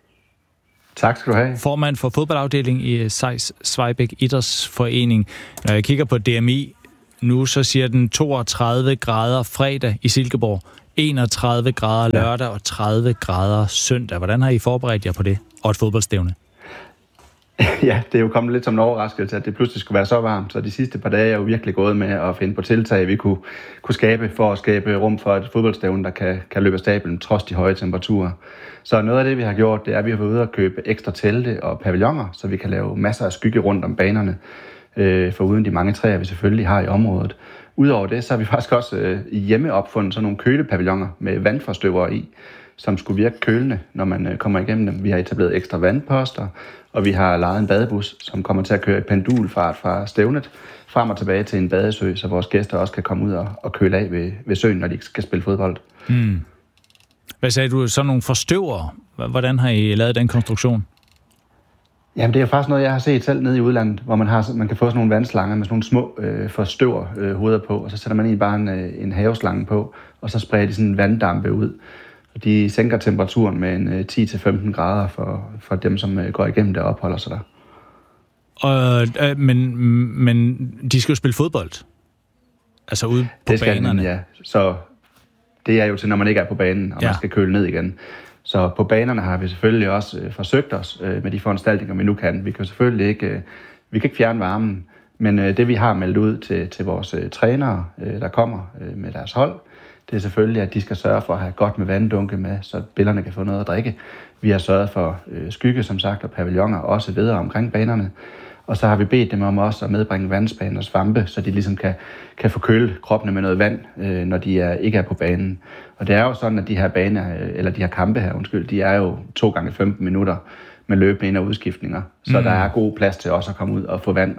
Tak skal du have. Formand for fodboldafdelingen i Svejbæk Idrætsforening. Når jeg kigger på DMI, nu så siger den 32 grader fredag i Silkeborg, 31 grader lørdag og 30 grader søndag. Hvordan har I forberedt jer på det og et fodboldstævne? Ja, det er jo kommet lidt som en overraskelse, at det pludselig skulle være så varmt. Så de sidste par dage er jo virkelig gået med at finde på tiltag, vi kunne skabe for at skabe rum for et fodboldstævne, der kan løbe af stablen trods de høje temperaturer. Så noget af det, vi har gjort, det er, at vi har været ude og købe ekstra telte og pavilloner, så vi kan lave masser af skygge rundt om banerne, foruden de mange træer, vi selvfølgelig har i området. Udover det, så har vi faktisk også hjemme opfundet sådan nogle kølepavilloner med vandforstøvere i, som skulle virke kølende, når man kommer igennem dem. Vi har etableret ekstra vandposter, og vi har lejet en badebus, som kommer til at køre i pendulfart fra stævnet frem og tilbage til en badesø, så vores gæster også kan komme ud og køle af ved søen, når de skal spille fodbold. Hvad sagde du? Sådan nogle forstøver? Hvordan har I lavet den konstruktion? Jamen, det er faktisk noget, jeg har set selv nede i udlandet, hvor man kan få sådan nogle vandslanger med sådan nogle små forstøverhoveder på, og så sætter man bare en haveslange på, og så sprayer de sådan en vanddampe ud. Og de sænker temperaturen med en 10-15 grader for dem, som går igennem det og opholder sig der. Men de skal jo spille fodbold? Altså ude på banerne? Ja. Så det er jo til, når man ikke er på banen, og man skal køle ned igen. Så på banerne har vi selvfølgelig også forsøgt os med de foranstaltninger, vi nu kan. Vi kan selvfølgelig ikke, fjerne varmen, men det vi har meldt ud til vores trænere, der kommer med deres hold, det er selvfølgelig, at de skal sørge for at have godt med vanddunke med, så spillerne kan få noget at drikke. Vi har sørget for skygge, som sagt, og pavilloner også videre omkring banerne. Og så har vi bedt dem om også at medbringe vandspand og svampe, så de ligesom kan få køle kroppene med noget vand, når de ikke er på banen. Og det er jo sådan, at de her kampe her, de er jo 2 gange 15 minutter med løbende ind- og udskiftninger. Så der er god plads til også at komme ud og få vand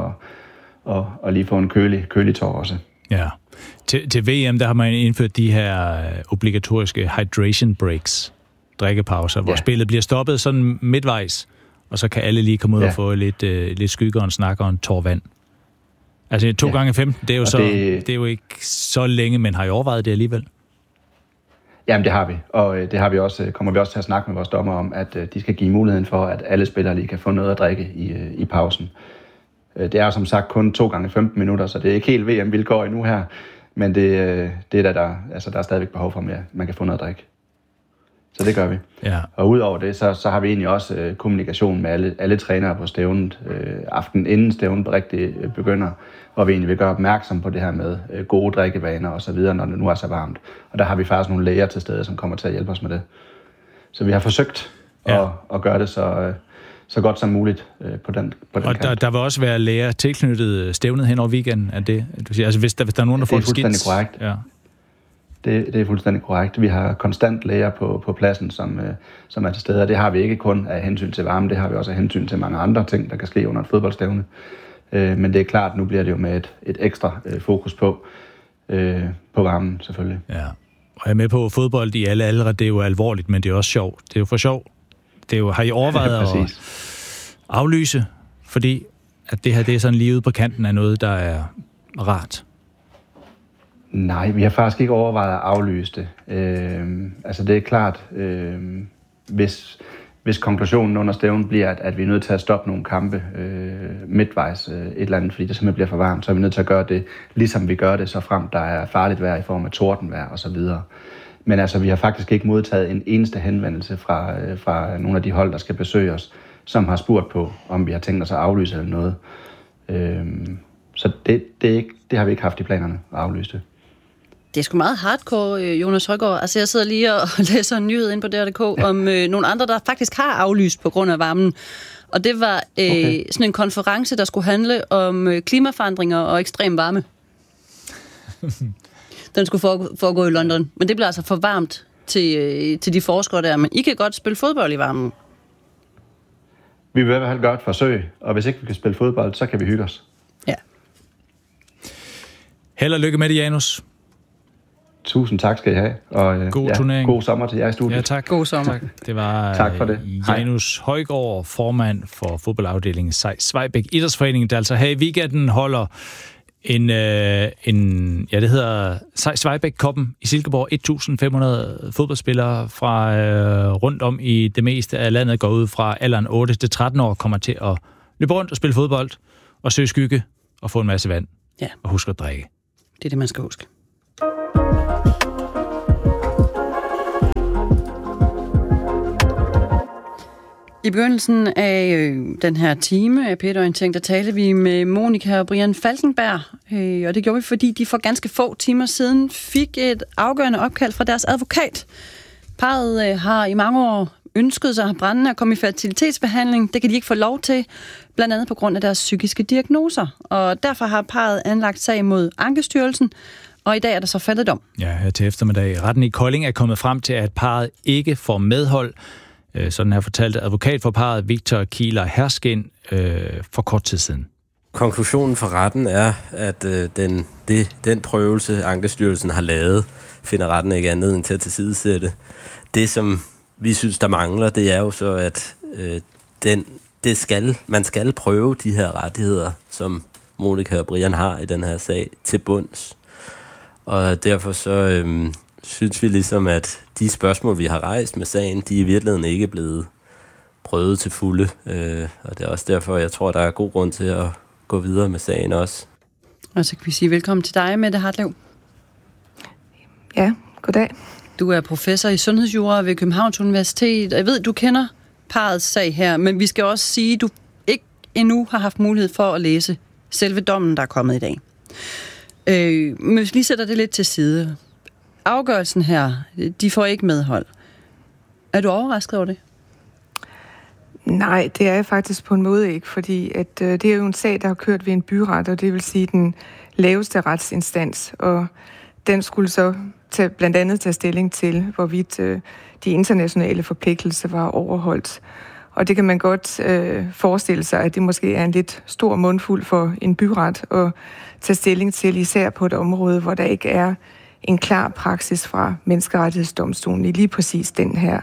og lige få en kølig tår også. Ja. Til VM, der har man indført de her obligatoriske hydration breaks, drikkepauser, hvor spillet bliver stoppet sådan midtvejs, og så kan alle lige komme ud og få lidt skygge og en snak og en tår vand. Altså 2 gange 15, det er jo det er jo ikke så længe, men har I overvejet det alligevel? Jamen det har vi, og det har vi også, kommer vi også til at snakke med vores dommer om, at de skal give muligheden for, at alle spillere lige kan få noget at drikke i pausen. Det er som sagt kun 2 gange 15 minutter, så det er ikke helt VM-vilkår endnu her, men det er der er stadigvæk behov for, at man kan få noget at drikke. Så det gør vi. Ja. Og udover det, så har vi egentlig også kommunikation med alle trænere på stævnet aften inden stævnet rigtig begynder, hvor vi egentlig vil gøre opmærksom på det her med gode drikkevaner og så videre, når det nu er så varmt. Og der har vi faktisk nogle læger til stede, som kommer til at hjælpe os med det. Så vi har forsøgt at gøre det så godt som muligt på den og kant. Der vil også være læger tilknyttet stævnet hen over weekenden, er det? Altså hvis der er nogen, der får det skidt. Det er fuldstændig korrekt. Ja. Det er fuldstændig korrekt. Vi har konstant læger på pladsen, som er til stede, og det har vi ikke kun af hensyn til varme, det har vi også af hensyn til mange andre ting, der kan ske under et fodboldstævne. Men det er klart, nu bliver det jo med et ekstra fokus på varmen selvfølgelig. Ja. Og jeg er med på fodbold i alle aldre, det er jo alvorligt, men det er også sjovt. Det er jo for sjov. Det er jo, har I overvejet at aflyse, fordi at det her det er sådan lige ude på kanten af noget, der er rart? Nej, vi har faktisk ikke overvejet at aflyse det. Altså det er klart, hvis konklusionen under stævnen bliver, at vi er nødt til at stoppe nogle kampe midtvejs et eller andet, fordi det simpelthen bliver for varmt, så er vi nødt til at gøre det, ligesom vi gør det, så frem der er farligt vejr i form af tordenvejr og så videre. Men altså, vi har faktisk ikke modtaget en eneste henvendelse fra nogle af de hold, der skal besøge os, som har spurgt på, om vi har tænkt os at aflyse eller noget. Så det har vi ikke haft i planerne at aflyse det. Det er sgu meget hardcore, Jonas Højgaard. Altså, jeg sidder lige og læser en nyhed ind på DR.dk om nogle andre, der faktisk har aflyst på grund af varmen. Og det var sådan en konference, der skulle handle om klimaforandringer og ekstrem varme. den skulle foregå i London. Men det bliver altså for varmt til de forskere der. Men I kan godt spille fodbold i varmen. Vi vil i hvert fald gøre et forsøg, og hvis ikke vi kan spille fodbold, så kan vi hygge os. Ja. Held og lykke med det, Janus. Tusind tak skal I have. Og god turnering. God sommer til jer i studiet. Ja, tak. God sommer. Tak. Det var tak for det. Janus Højgaard, formand for fodboldafdelingen Svejbæk Idrætsforening, der altså her i weekenden holder det hedder Svejbæk-koppen i Silkeborg. 1.500 fodboldspillere fra rundt om i det meste af landet går ud fra alderen 8 til 13 år, kommer til at løbe rundt og spille fodbold og søge skygge og få en masse vand. Ja. Og husk at drikke. Det er det, man skal huske. I begyndelsen af den her time af P1-orientering, der talte vi med Monika og Brian Falkenberg, og det gjorde vi, fordi de for ganske få timer siden fik et afgørende opkald fra deres advokat. Parret har i mange år ønsket sig brændende at komme i fertilitetsbehandling. Det kan de ikke få lov til, blandt andet på grund af deres psykiske diagnoser. Og derfor har parret anlagt sag mod Ankestyrelsen, og i dag er der så faldet dom. Ja, her til eftermiddag. Retten i Kolding er kommet frem til, at parret ikke får medhold. Sådan har fortalt advokat for parret Victor Kieler Herskin for kort tid siden. Konklusionen for retten er, at den prøvelse, Ankestyrelsen har lavet, finder retten ikke anledning til at tilsidesætte. Det, som vi synes, der mangler, det er jo så, at man skal prøve de her rettigheder, som Monika og Brian har i den her sag, til bunds. Og derfor så synes vi ligesom, at de spørgsmål, vi har rejst med sagen, de er i virkeligheden ikke blevet prøvet til fulde. Og det er også derfor, jeg tror, der er god grund til at gå videre med sagen også. Og så kan vi sige velkommen til dig, Mette Hartlev. Ja, goddag. Du er professor i sundhedsjura ved Københavns Universitet. Jeg ved, du kender parrets sag her, men vi skal også sige, at du ikke endnu har haft mulighed for at læse selve dommen, der er kommet i dag. Men hvis vi lige sætter det lidt til side. Afgørelsen her, de får ikke medhold. Er du overrasket over det? Nej, det er jeg faktisk på en måde ikke, fordi at, det er jo en sag, der har kørt ved en byret, og det vil sige den laveste retsinstans, og den skulle så blandt andet tage stilling til, hvorvidt de internationale forpligtelser var overholdt. Og det kan man godt forestille sig, at det måske er en lidt stor mundfuld for en byret at tage stilling til, især på et område, hvor der ikke er en klar praksis fra Menneskerettighedsdomstolen i lige præcis den her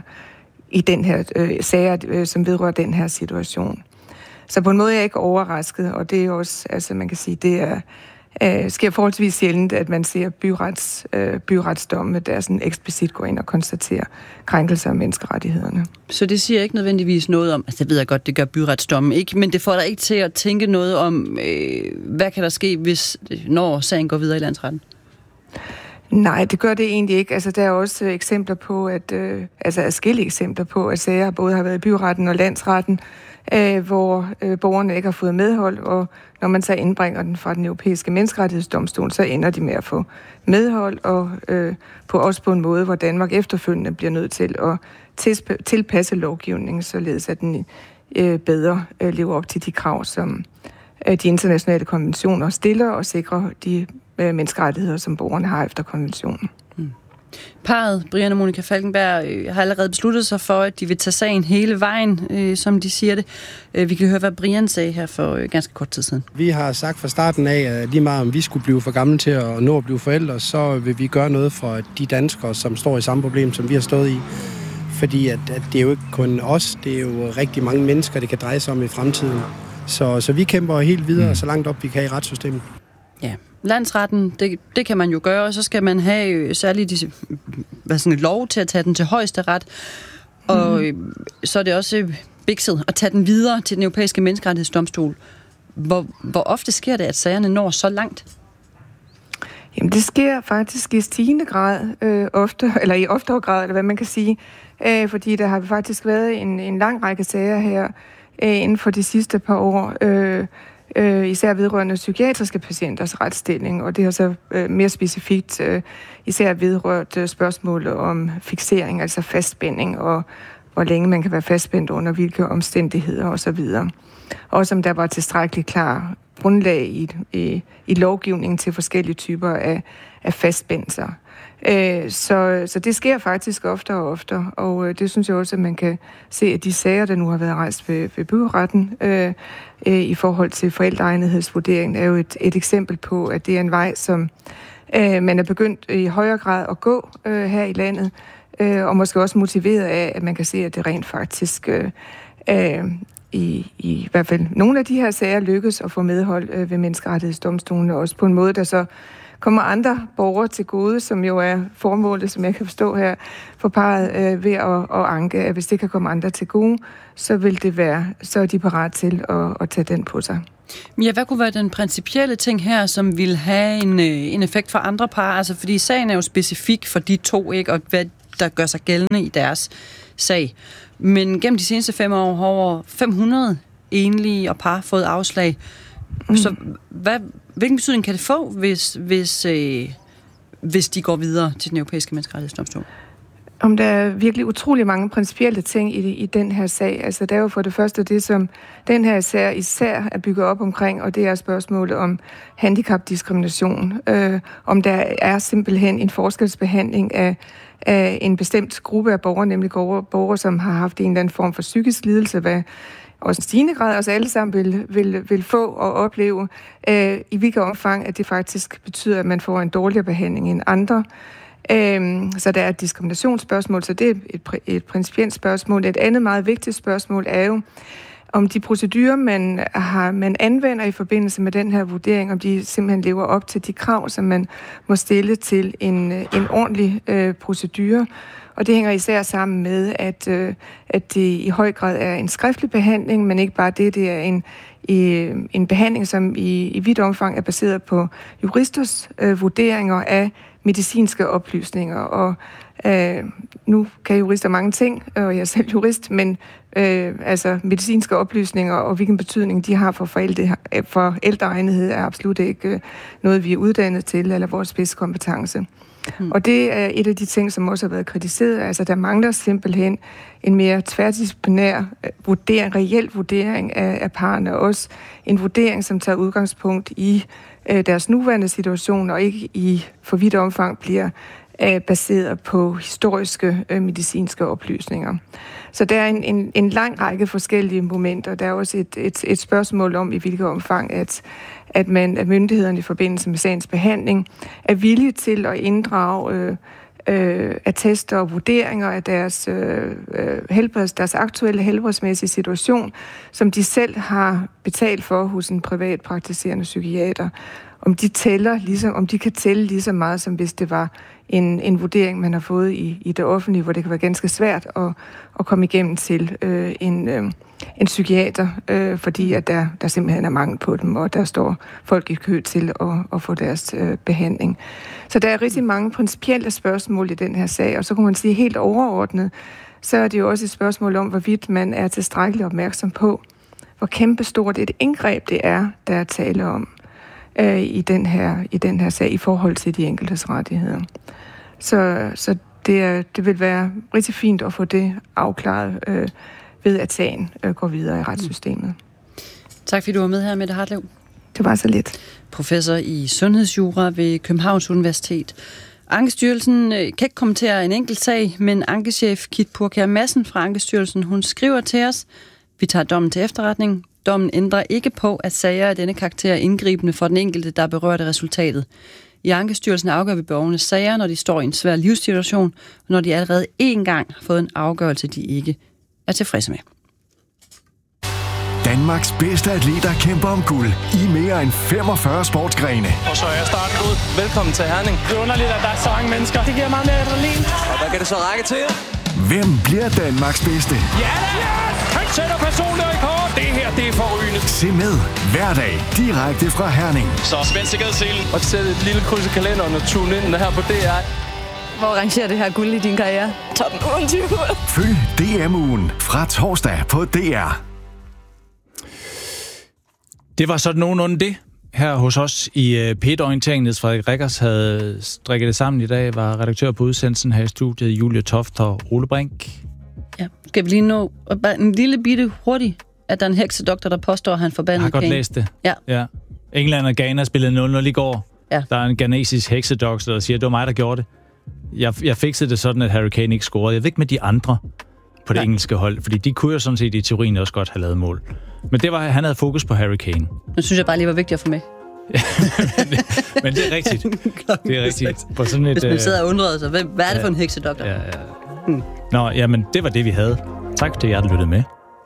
sager, som vedrører den her situation. Så på en måde er jeg ikke overrasket, og det er også, altså man kan sige, det sker forholdsvis sjældent, at man ser byretsdomme, der sådan eksplicit går ind og konstaterer krænkelser af menneskerettighederne. Så det siger ikke nødvendigvis noget om, altså det ved jeg godt, det gør byretsdommen ikke, men det får dig ikke til at tænke noget om, hvad kan der ske, når sagen går videre i landsretten? Nej, det gør det egentlig ikke. Altså, der er også eksempler på, adskillige eksempler på, at sager både har været i byretten og landsretten, hvor borgerne ikke har fået medhold, og når man så indbringer den fra den europæiske menneskerettighedsdomstol, så ender de med at få medhold, og også på en måde, hvor Danmark efterfølgende bliver nødt til at tilpasse lovgivningen, således at den bedre lever op til de krav, som de internationale konventioner stiller og sikrer de menneskerettigheder, som borgerne har efter konventionen. Parret, Brian og Monika Falkenberg, har allerede besluttet sig for, at de vil tage sagen hele vejen, som de siger det. Vi kan høre, hvad Brian sagde her for ganske kort tid siden. Vi har sagt fra starten af, at lige meget om vi skulle blive for gamle til at nå at blive forældre, så vil vi gøre noget for de danskere, som står i samme problem, som vi har stået i. Fordi at det er jo ikke kun os, det er jo rigtig mange mennesker, det kan dreje sig om i fremtiden. Så vi kæmper helt videre, så langt op vi kan i retssystemet. Ja, landsretten, det kan man jo gøre, og så skal man have særligt et lov til at tage den til højesteret. Og så er det også bikset at tage den videre til den europæiske menneskerettighedsdomstol. Hvor ofte sker det, at sagerne når så langt? Jamen, det sker faktisk i stigende grad, i oftere grad, eller hvad man kan sige. Fordi der har faktisk været en lang række sager her inden for de sidste par år, især vedrørende psykiatriske patienters retsstilling, og det har så mere specifikt især vedrørt spørgsmål om fiksering, altså fastspænding, og hvor længe man kan være fastspændt under hvilke omstændigheder osv. Og som der var tilstrækkeligt klar grundlag i lovgivningen til forskellige typer af fastspændelser. Så det sker faktisk oftere og oftere, og det synes jeg også, at man kan se, at de sager, der nu har været rejst ved byretten i forhold til forældreegnethedsvurderingen, er jo et eksempel på, at det er en vej, som man er begyndt i højere grad at gå her i landet, og måske også motiveret af, at man kan se, at det rent faktisk i hvert fald nogle af de her sager lykkes at få medhold ved menneskerettighedsdomstolene, også på en måde, der så kommer andre borgere til gode, som jo er formålet, som jeg kan forstå her, for parret ved at anke, at hvis det kan komme andre til gode, så er de parat til at tage den på sig. Ja, hvad kunne være den principielle ting her, som vil have en effekt for andre par? Altså, fordi sagen er jo specifik for de to, ikke? Og hvad der gør sig gældende i deres sag. Men gennem de seneste 5 år har over 500 enlige og par fået afslag. Så hvilken betydning kan det få, hvis de går videre til den europæiske menneskerettighedsdomstol? Om der er virkelig utrolig mange principielle ting i den her sag. Altså, der er jo for det første det, som den her sag især er bygget op omkring, og det er spørgsmålet om handicapdiskrimination. Om der er simpelthen en forskelsbehandling af en bestemt gruppe af borgere, nemlig borgere, som har haft en eller anden form for psykisk lidelse, hvad også en stigende grad også alle sammen vil få og opleve, i hvilket omfang, at det faktisk betyder, at man får en dårligere behandling end andre. Så der er et diskriminationsspørgsmål, så det er et principielt spørgsmål. Et andet meget vigtigt spørgsmål er jo, om de procedurer, man anvender i forbindelse med den her vurdering, om de simpelthen lever op til de krav, som man må stille til en ordentlig procedure. Og det hænger især sammen med, at det i høj grad er en skriftlig behandling, men ikke bare det er en behandling, som i vidt omfang er baseret på juristers vurderinger af medicinske oplysninger. Og nu kan jurister mange ting, og jeg er selv jurist, men altså medicinske oplysninger og hvilken betydning de har for forældreegnethed er absolut ikke noget, vi er uddannet til, eller vores spidskompetence. Og det er et af de ting, som også har været kritiseret. Altså, der mangler simpelthen en mere tværdisciplinær reel vurdering af parrene. Også en vurdering, som tager udgangspunkt i deres nuværende situation, og ikke i for vidt omfang bliver baseret på historiske medicinske oplysninger. Så der er en lang række forskellige momenter. Der er også et spørgsmål om, i hvilket omfang, at myndighederne i forbindelse med sagens behandling er villige til at inddrage attester og vurderinger af deres aktuelle helbredsmæssige situation, som de selv har betalt for hos en privat praktiserende psykiater. Om de kan tælle lige så meget, som hvis det var en vurdering, man har fået i det offentlige, hvor det kan være ganske svært at komme igennem til en psykiater, fordi at der simpelthen er mangel på dem, og der står folk i kø til at få deres behandling. Så der er rigtig mange principielle spørgsmål i den her sag, og så kan man sige helt overordnet, så er det jo også et spørgsmål om, hvorvidt man er tilstrækkeligt opmærksom på, hvor kæmpestort et indgreb det er, der er tale om i den her sag i forhold til de enkeltes rettigheder. Så det vil være rigtig fint at få det afklaret ved, at sagen går videre i retssystemet. Tak fordi du var med her, Mette Hartlev. Det var så lidt. Professor i sundhedsjura ved Københavns Universitet. Ankestyrelsen kan ikke kommentere en enkelt sag, men ankechef Kit Purkjær Madsen fra Ankestyrelsen, hun skriver til os: vi tager dommen til efterretning. Dommen ændrer ikke på, at sager af denne karakter er indgribende for den enkelte, der er berørt af resultatet. I Ankestyrelsen afgør vi borgernes sager, når de står i en svær livssituation, og når de allerede én gang har fået en afgørelse, de ikke er tilfredse med. Danmarks bedste atleter kæmper om guld i mere end 45 sportsgrene. Og så er starten ud. Velkommen til Herning. Det er underligt, at der er så mange mennesker. Det giver meget mere adrenalin. Og hvad kan det så række til? Hvem bliver Danmarks bedste? Ja! Yes! Han sætter personlig rekord. Det her, det er forrygende. Se med hver dag direkte fra Herning. Så spænd sikkerhedsselen og sæt et lille kryds i kalenderen og tune ind her på DR. Hvor rangerer det her guld i din karriere? Top 20. Følg DM-ugen fra torsdag på DR. Det var sådan nogenlunde det. Her hos os i P1-orienteringen, Niels Frederik Rikkers havde strikket det sammen i dag, var redaktør på udsendelsen her i studiet, Julie Toft og Ole Brink. Ja, skal vi lige nå en lille bitte hurtigt, at der er en heksedoktor, der påstår, at han forbandet Jeg har godt læst det. Ja. England og Ghana spillede 0-0 i går. Ja. Der er en ghanesisk heksedoktor, der siger, at det var mig, der gjorde det. Jeg fikset det sådan, at Harry Kane ikke scorede. Jeg ved ikke med de andre på det engelske hold, fordi de kunne jo sådan set i teorien også godt have lavet mål. Men det var, han havde fokus på Harry Kane. Nu synes jeg bare lige var vigtigt at få med. Men det er rigtigt. Det er rigtigt. På sådan et, hvis man sidder og undrede sig, hvad er det for en heksedoktor? Ja. Nå, jamen, det var det, vi havde. Tak til jer, der lyttede med.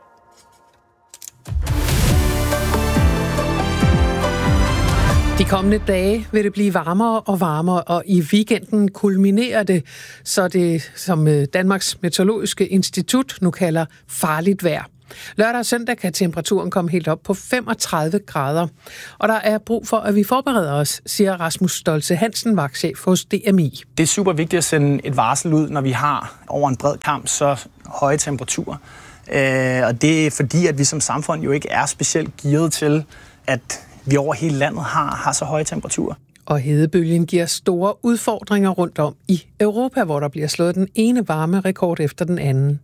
De kommende dage vil det blive varmere og varmere, og i weekenden kulminerer det, så det, som Danmarks Meteorologiske Institut nu kalder farligt vejr. Lørdag og søndag kan temperaturen komme helt op på 35 grader. Og der er brug for, at vi forbereder os, siger Rasmus Stoltze Hansen, vagtchef hos DMI. Det er super vigtigt at sende et varsel ud, når vi har over en bred kamp så høje temperaturer. Og det er fordi, at vi som samfund jo ikke er specielt gearet til, at vi over hele landet har så høje temperaturer. Og hedebølgen giver store udfordringer rundt om i Europa, hvor der bliver slået den ene varme rekord efter den anden.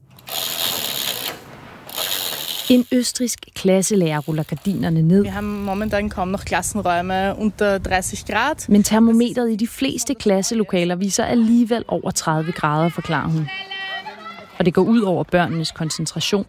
En østrigsk klasselærer ruller gardinerne ned. Vi har momentan kaum noch Klassenräume unter 30 grad. Men termometeret i de fleste klasselokaler viser alligevel over 30 grader, forklarer hun. Og det går ud over børnenes koncentration.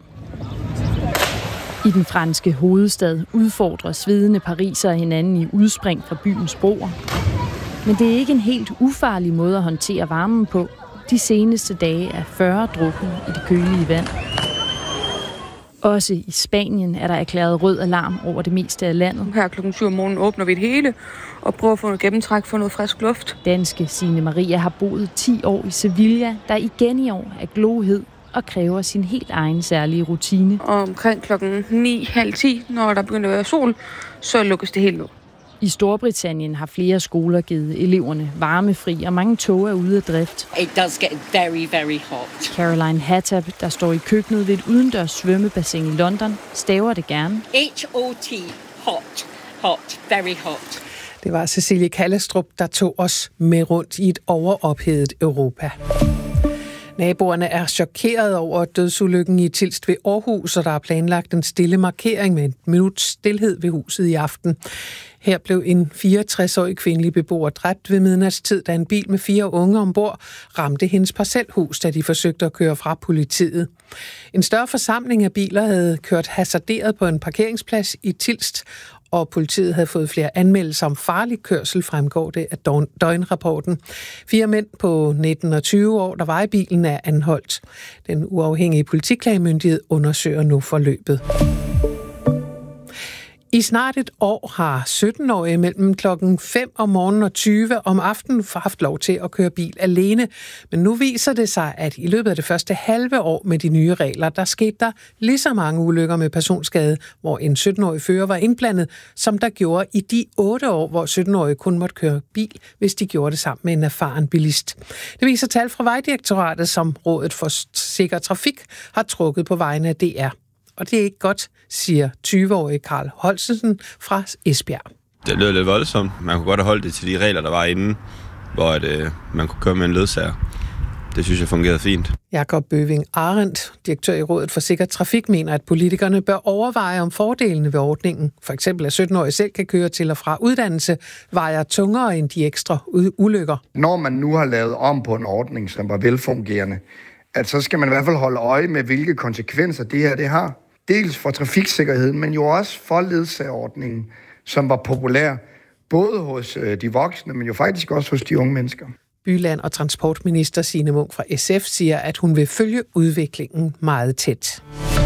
I den franske hovedstad udfordrer svedende parisere hinanden i udspring fra byens broer. Men det er ikke en helt ufarlig måde at håndtere varmen på. De seneste dage er 40 druknet i det kølige vand. Også i Spanien er der erklæret rød alarm over det meste af landet. Her klokken 7 om morgenen åbner vi det hele og prøver at få noget gennemtræk for noget frisk luft. Danske Signe Maria har boet 10 år i Sevilla, der igen i år er glohed og kræver sin helt egen særlige rutine. Og omkring klokken 9:30, når der begynder at være sol, så lukkes det helt ned. I Storbritannien har flere skoler givet eleverne varmefri, og mange tog er ude af drift. It does get very, very hot. Caroline Hattab, der står i køkkenet ved et udendørs svømmebassin i London, staver det gerne. H-O-T. Hot. Hot. Very hot. Det var Cecilie Kallestrup, der tog os med rundt i et overophedet Europa. Naboerne er chokeret over dødsulykken i Tilst ved Aarhus, og der er planlagt en stille markering med et minuts stilhed ved huset i aften. Her blev en 64-årig kvindelig beboer dræbt ved midnatstid, da en bil med 4 unge ombord ramte hendes parcelhus, da de forsøgte at køre fra politiet. En større forsamling af biler havde kørt hasarderet på en parkeringsplads i Tilst, og politiet havde fået flere anmeldelser om farlig kørsel, fremgår det af døgnrapporten. 4 mænd på 19 og 20 år, der var i bilen, er anholdt. Den uafhængige politiklagemyndighed undersøger nu forløbet. I snart et år har 17-årige mellem klokken 5 om morgenen og 20 om aftenen haft lov til at køre bil alene. Men nu viser det sig, at i løbet af det første halve år med de nye regler, der skete der lige så mange ulykker med personskade, hvor en 17-årig fører var indblandet, som der gjorde i de 8 år, hvor 17-årige kun måtte køre bil, hvis de gjorde det sammen med en erfaren bilist. Det viser tal fra Vejdirektoratet, som Rådet for Sikker Trafik har trukket på vegne af DR. Og det er ikke godt, siger 20-årige Karl Holsen fra Esbjerg. Det lød lidt voldsomt. Man kunne godt have holdt det til de regler, der var inde, hvor man kunne køre med en ledsager. Det synes jeg fungerede fint. Jakob Bøving Arendt, direktør i Rådet for Sikker Trafik, mener, at politikerne bør overveje om fordelene ved ordningen. For eksempel at 17-årige selv kan køre til og fra uddannelse, vejer tungere end de ekstra ulykker. Når man nu har lavet om på en ordning, som var velfungerende, at så skal man i hvert fald holde øje med, hvilke konsekvenser det her det har. Dels for trafiksikkerheden, men jo også for ledsagerordningen, som var populær både hos de voksne, men jo faktisk også hos de unge mennesker. Byland- og transportminister Signe Munk fra SF siger, at hun vil følge udviklingen meget tæt.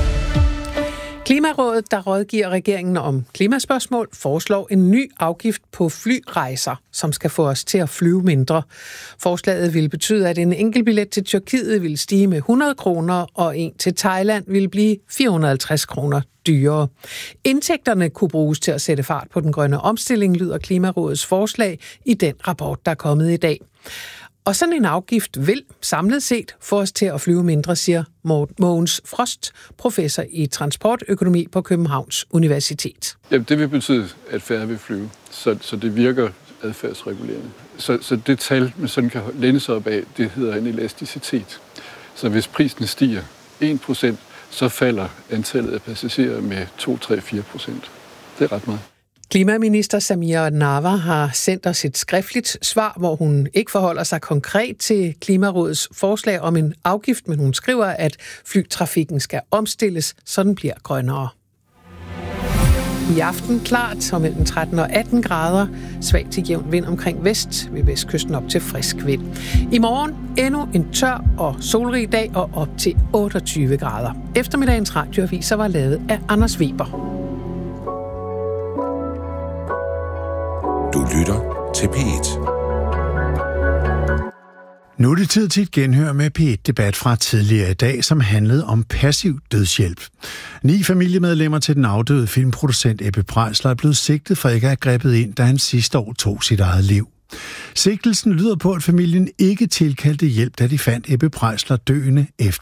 Klimarådet, der rådgiver regeringen om klimaspørgsmål, foreslår en ny afgift på flyrejser, som skal få os til at flyve mindre. Forslaget vil betyde, at en enkeltbillet til Tyrkiet vil stige med 100 kroner, og en til Thailand vil blive 450 kroner dyrere. Indtægterne kunne bruges til at sætte fart på den grønne omstilling, lyder Klimarådets forslag i den rapport, der er kommet i dag. Og sådan en afgift vil samlet set få os til at flyve mindre, siger Mogens Frost, professor i transportøkonomi på Københavns Universitet. Jamen, det vil betyde, at færre vil flyve, så det virker adfærdsregulerende. Så det tal, man sådan kan læne sig op af, det hedder en elasticitet. Så hvis prisen stiger 1%, så falder antallet af passagerer med 2-3-4%. Det er ret meget. Klimaminister Samira Nawa har sendt os et skriftligt svar, hvor hun ikke forholder sig konkret til Klimarådets forslag om en afgift, men hun skriver, at flytrafikken skal omstilles, så den bliver grønnere. I aften klart og mellem 13 og 18 grader. Svag til jævn vind omkring vest, ved vestkysten op til frisk vind. I morgen endnu en tør og solrig dag og op til 28 grader. Eftermiddagens radioaviser var lavet af Anders Weber. Du lytter til P1. Nu er det tid til et genhør med P1-debat fra tidligere i dag, som handlede om passiv dødshjælp. 9 familiemedlemmer til den afdøde filmproducent Ebbe Preisler er blevet sigtet for ikke at have grebet ind, da han sidste år tog sit eget liv. Sigtelsen lyder på, at familien ikke tilkaldte hjælp, da de fandt Ebbe Preisler døende efter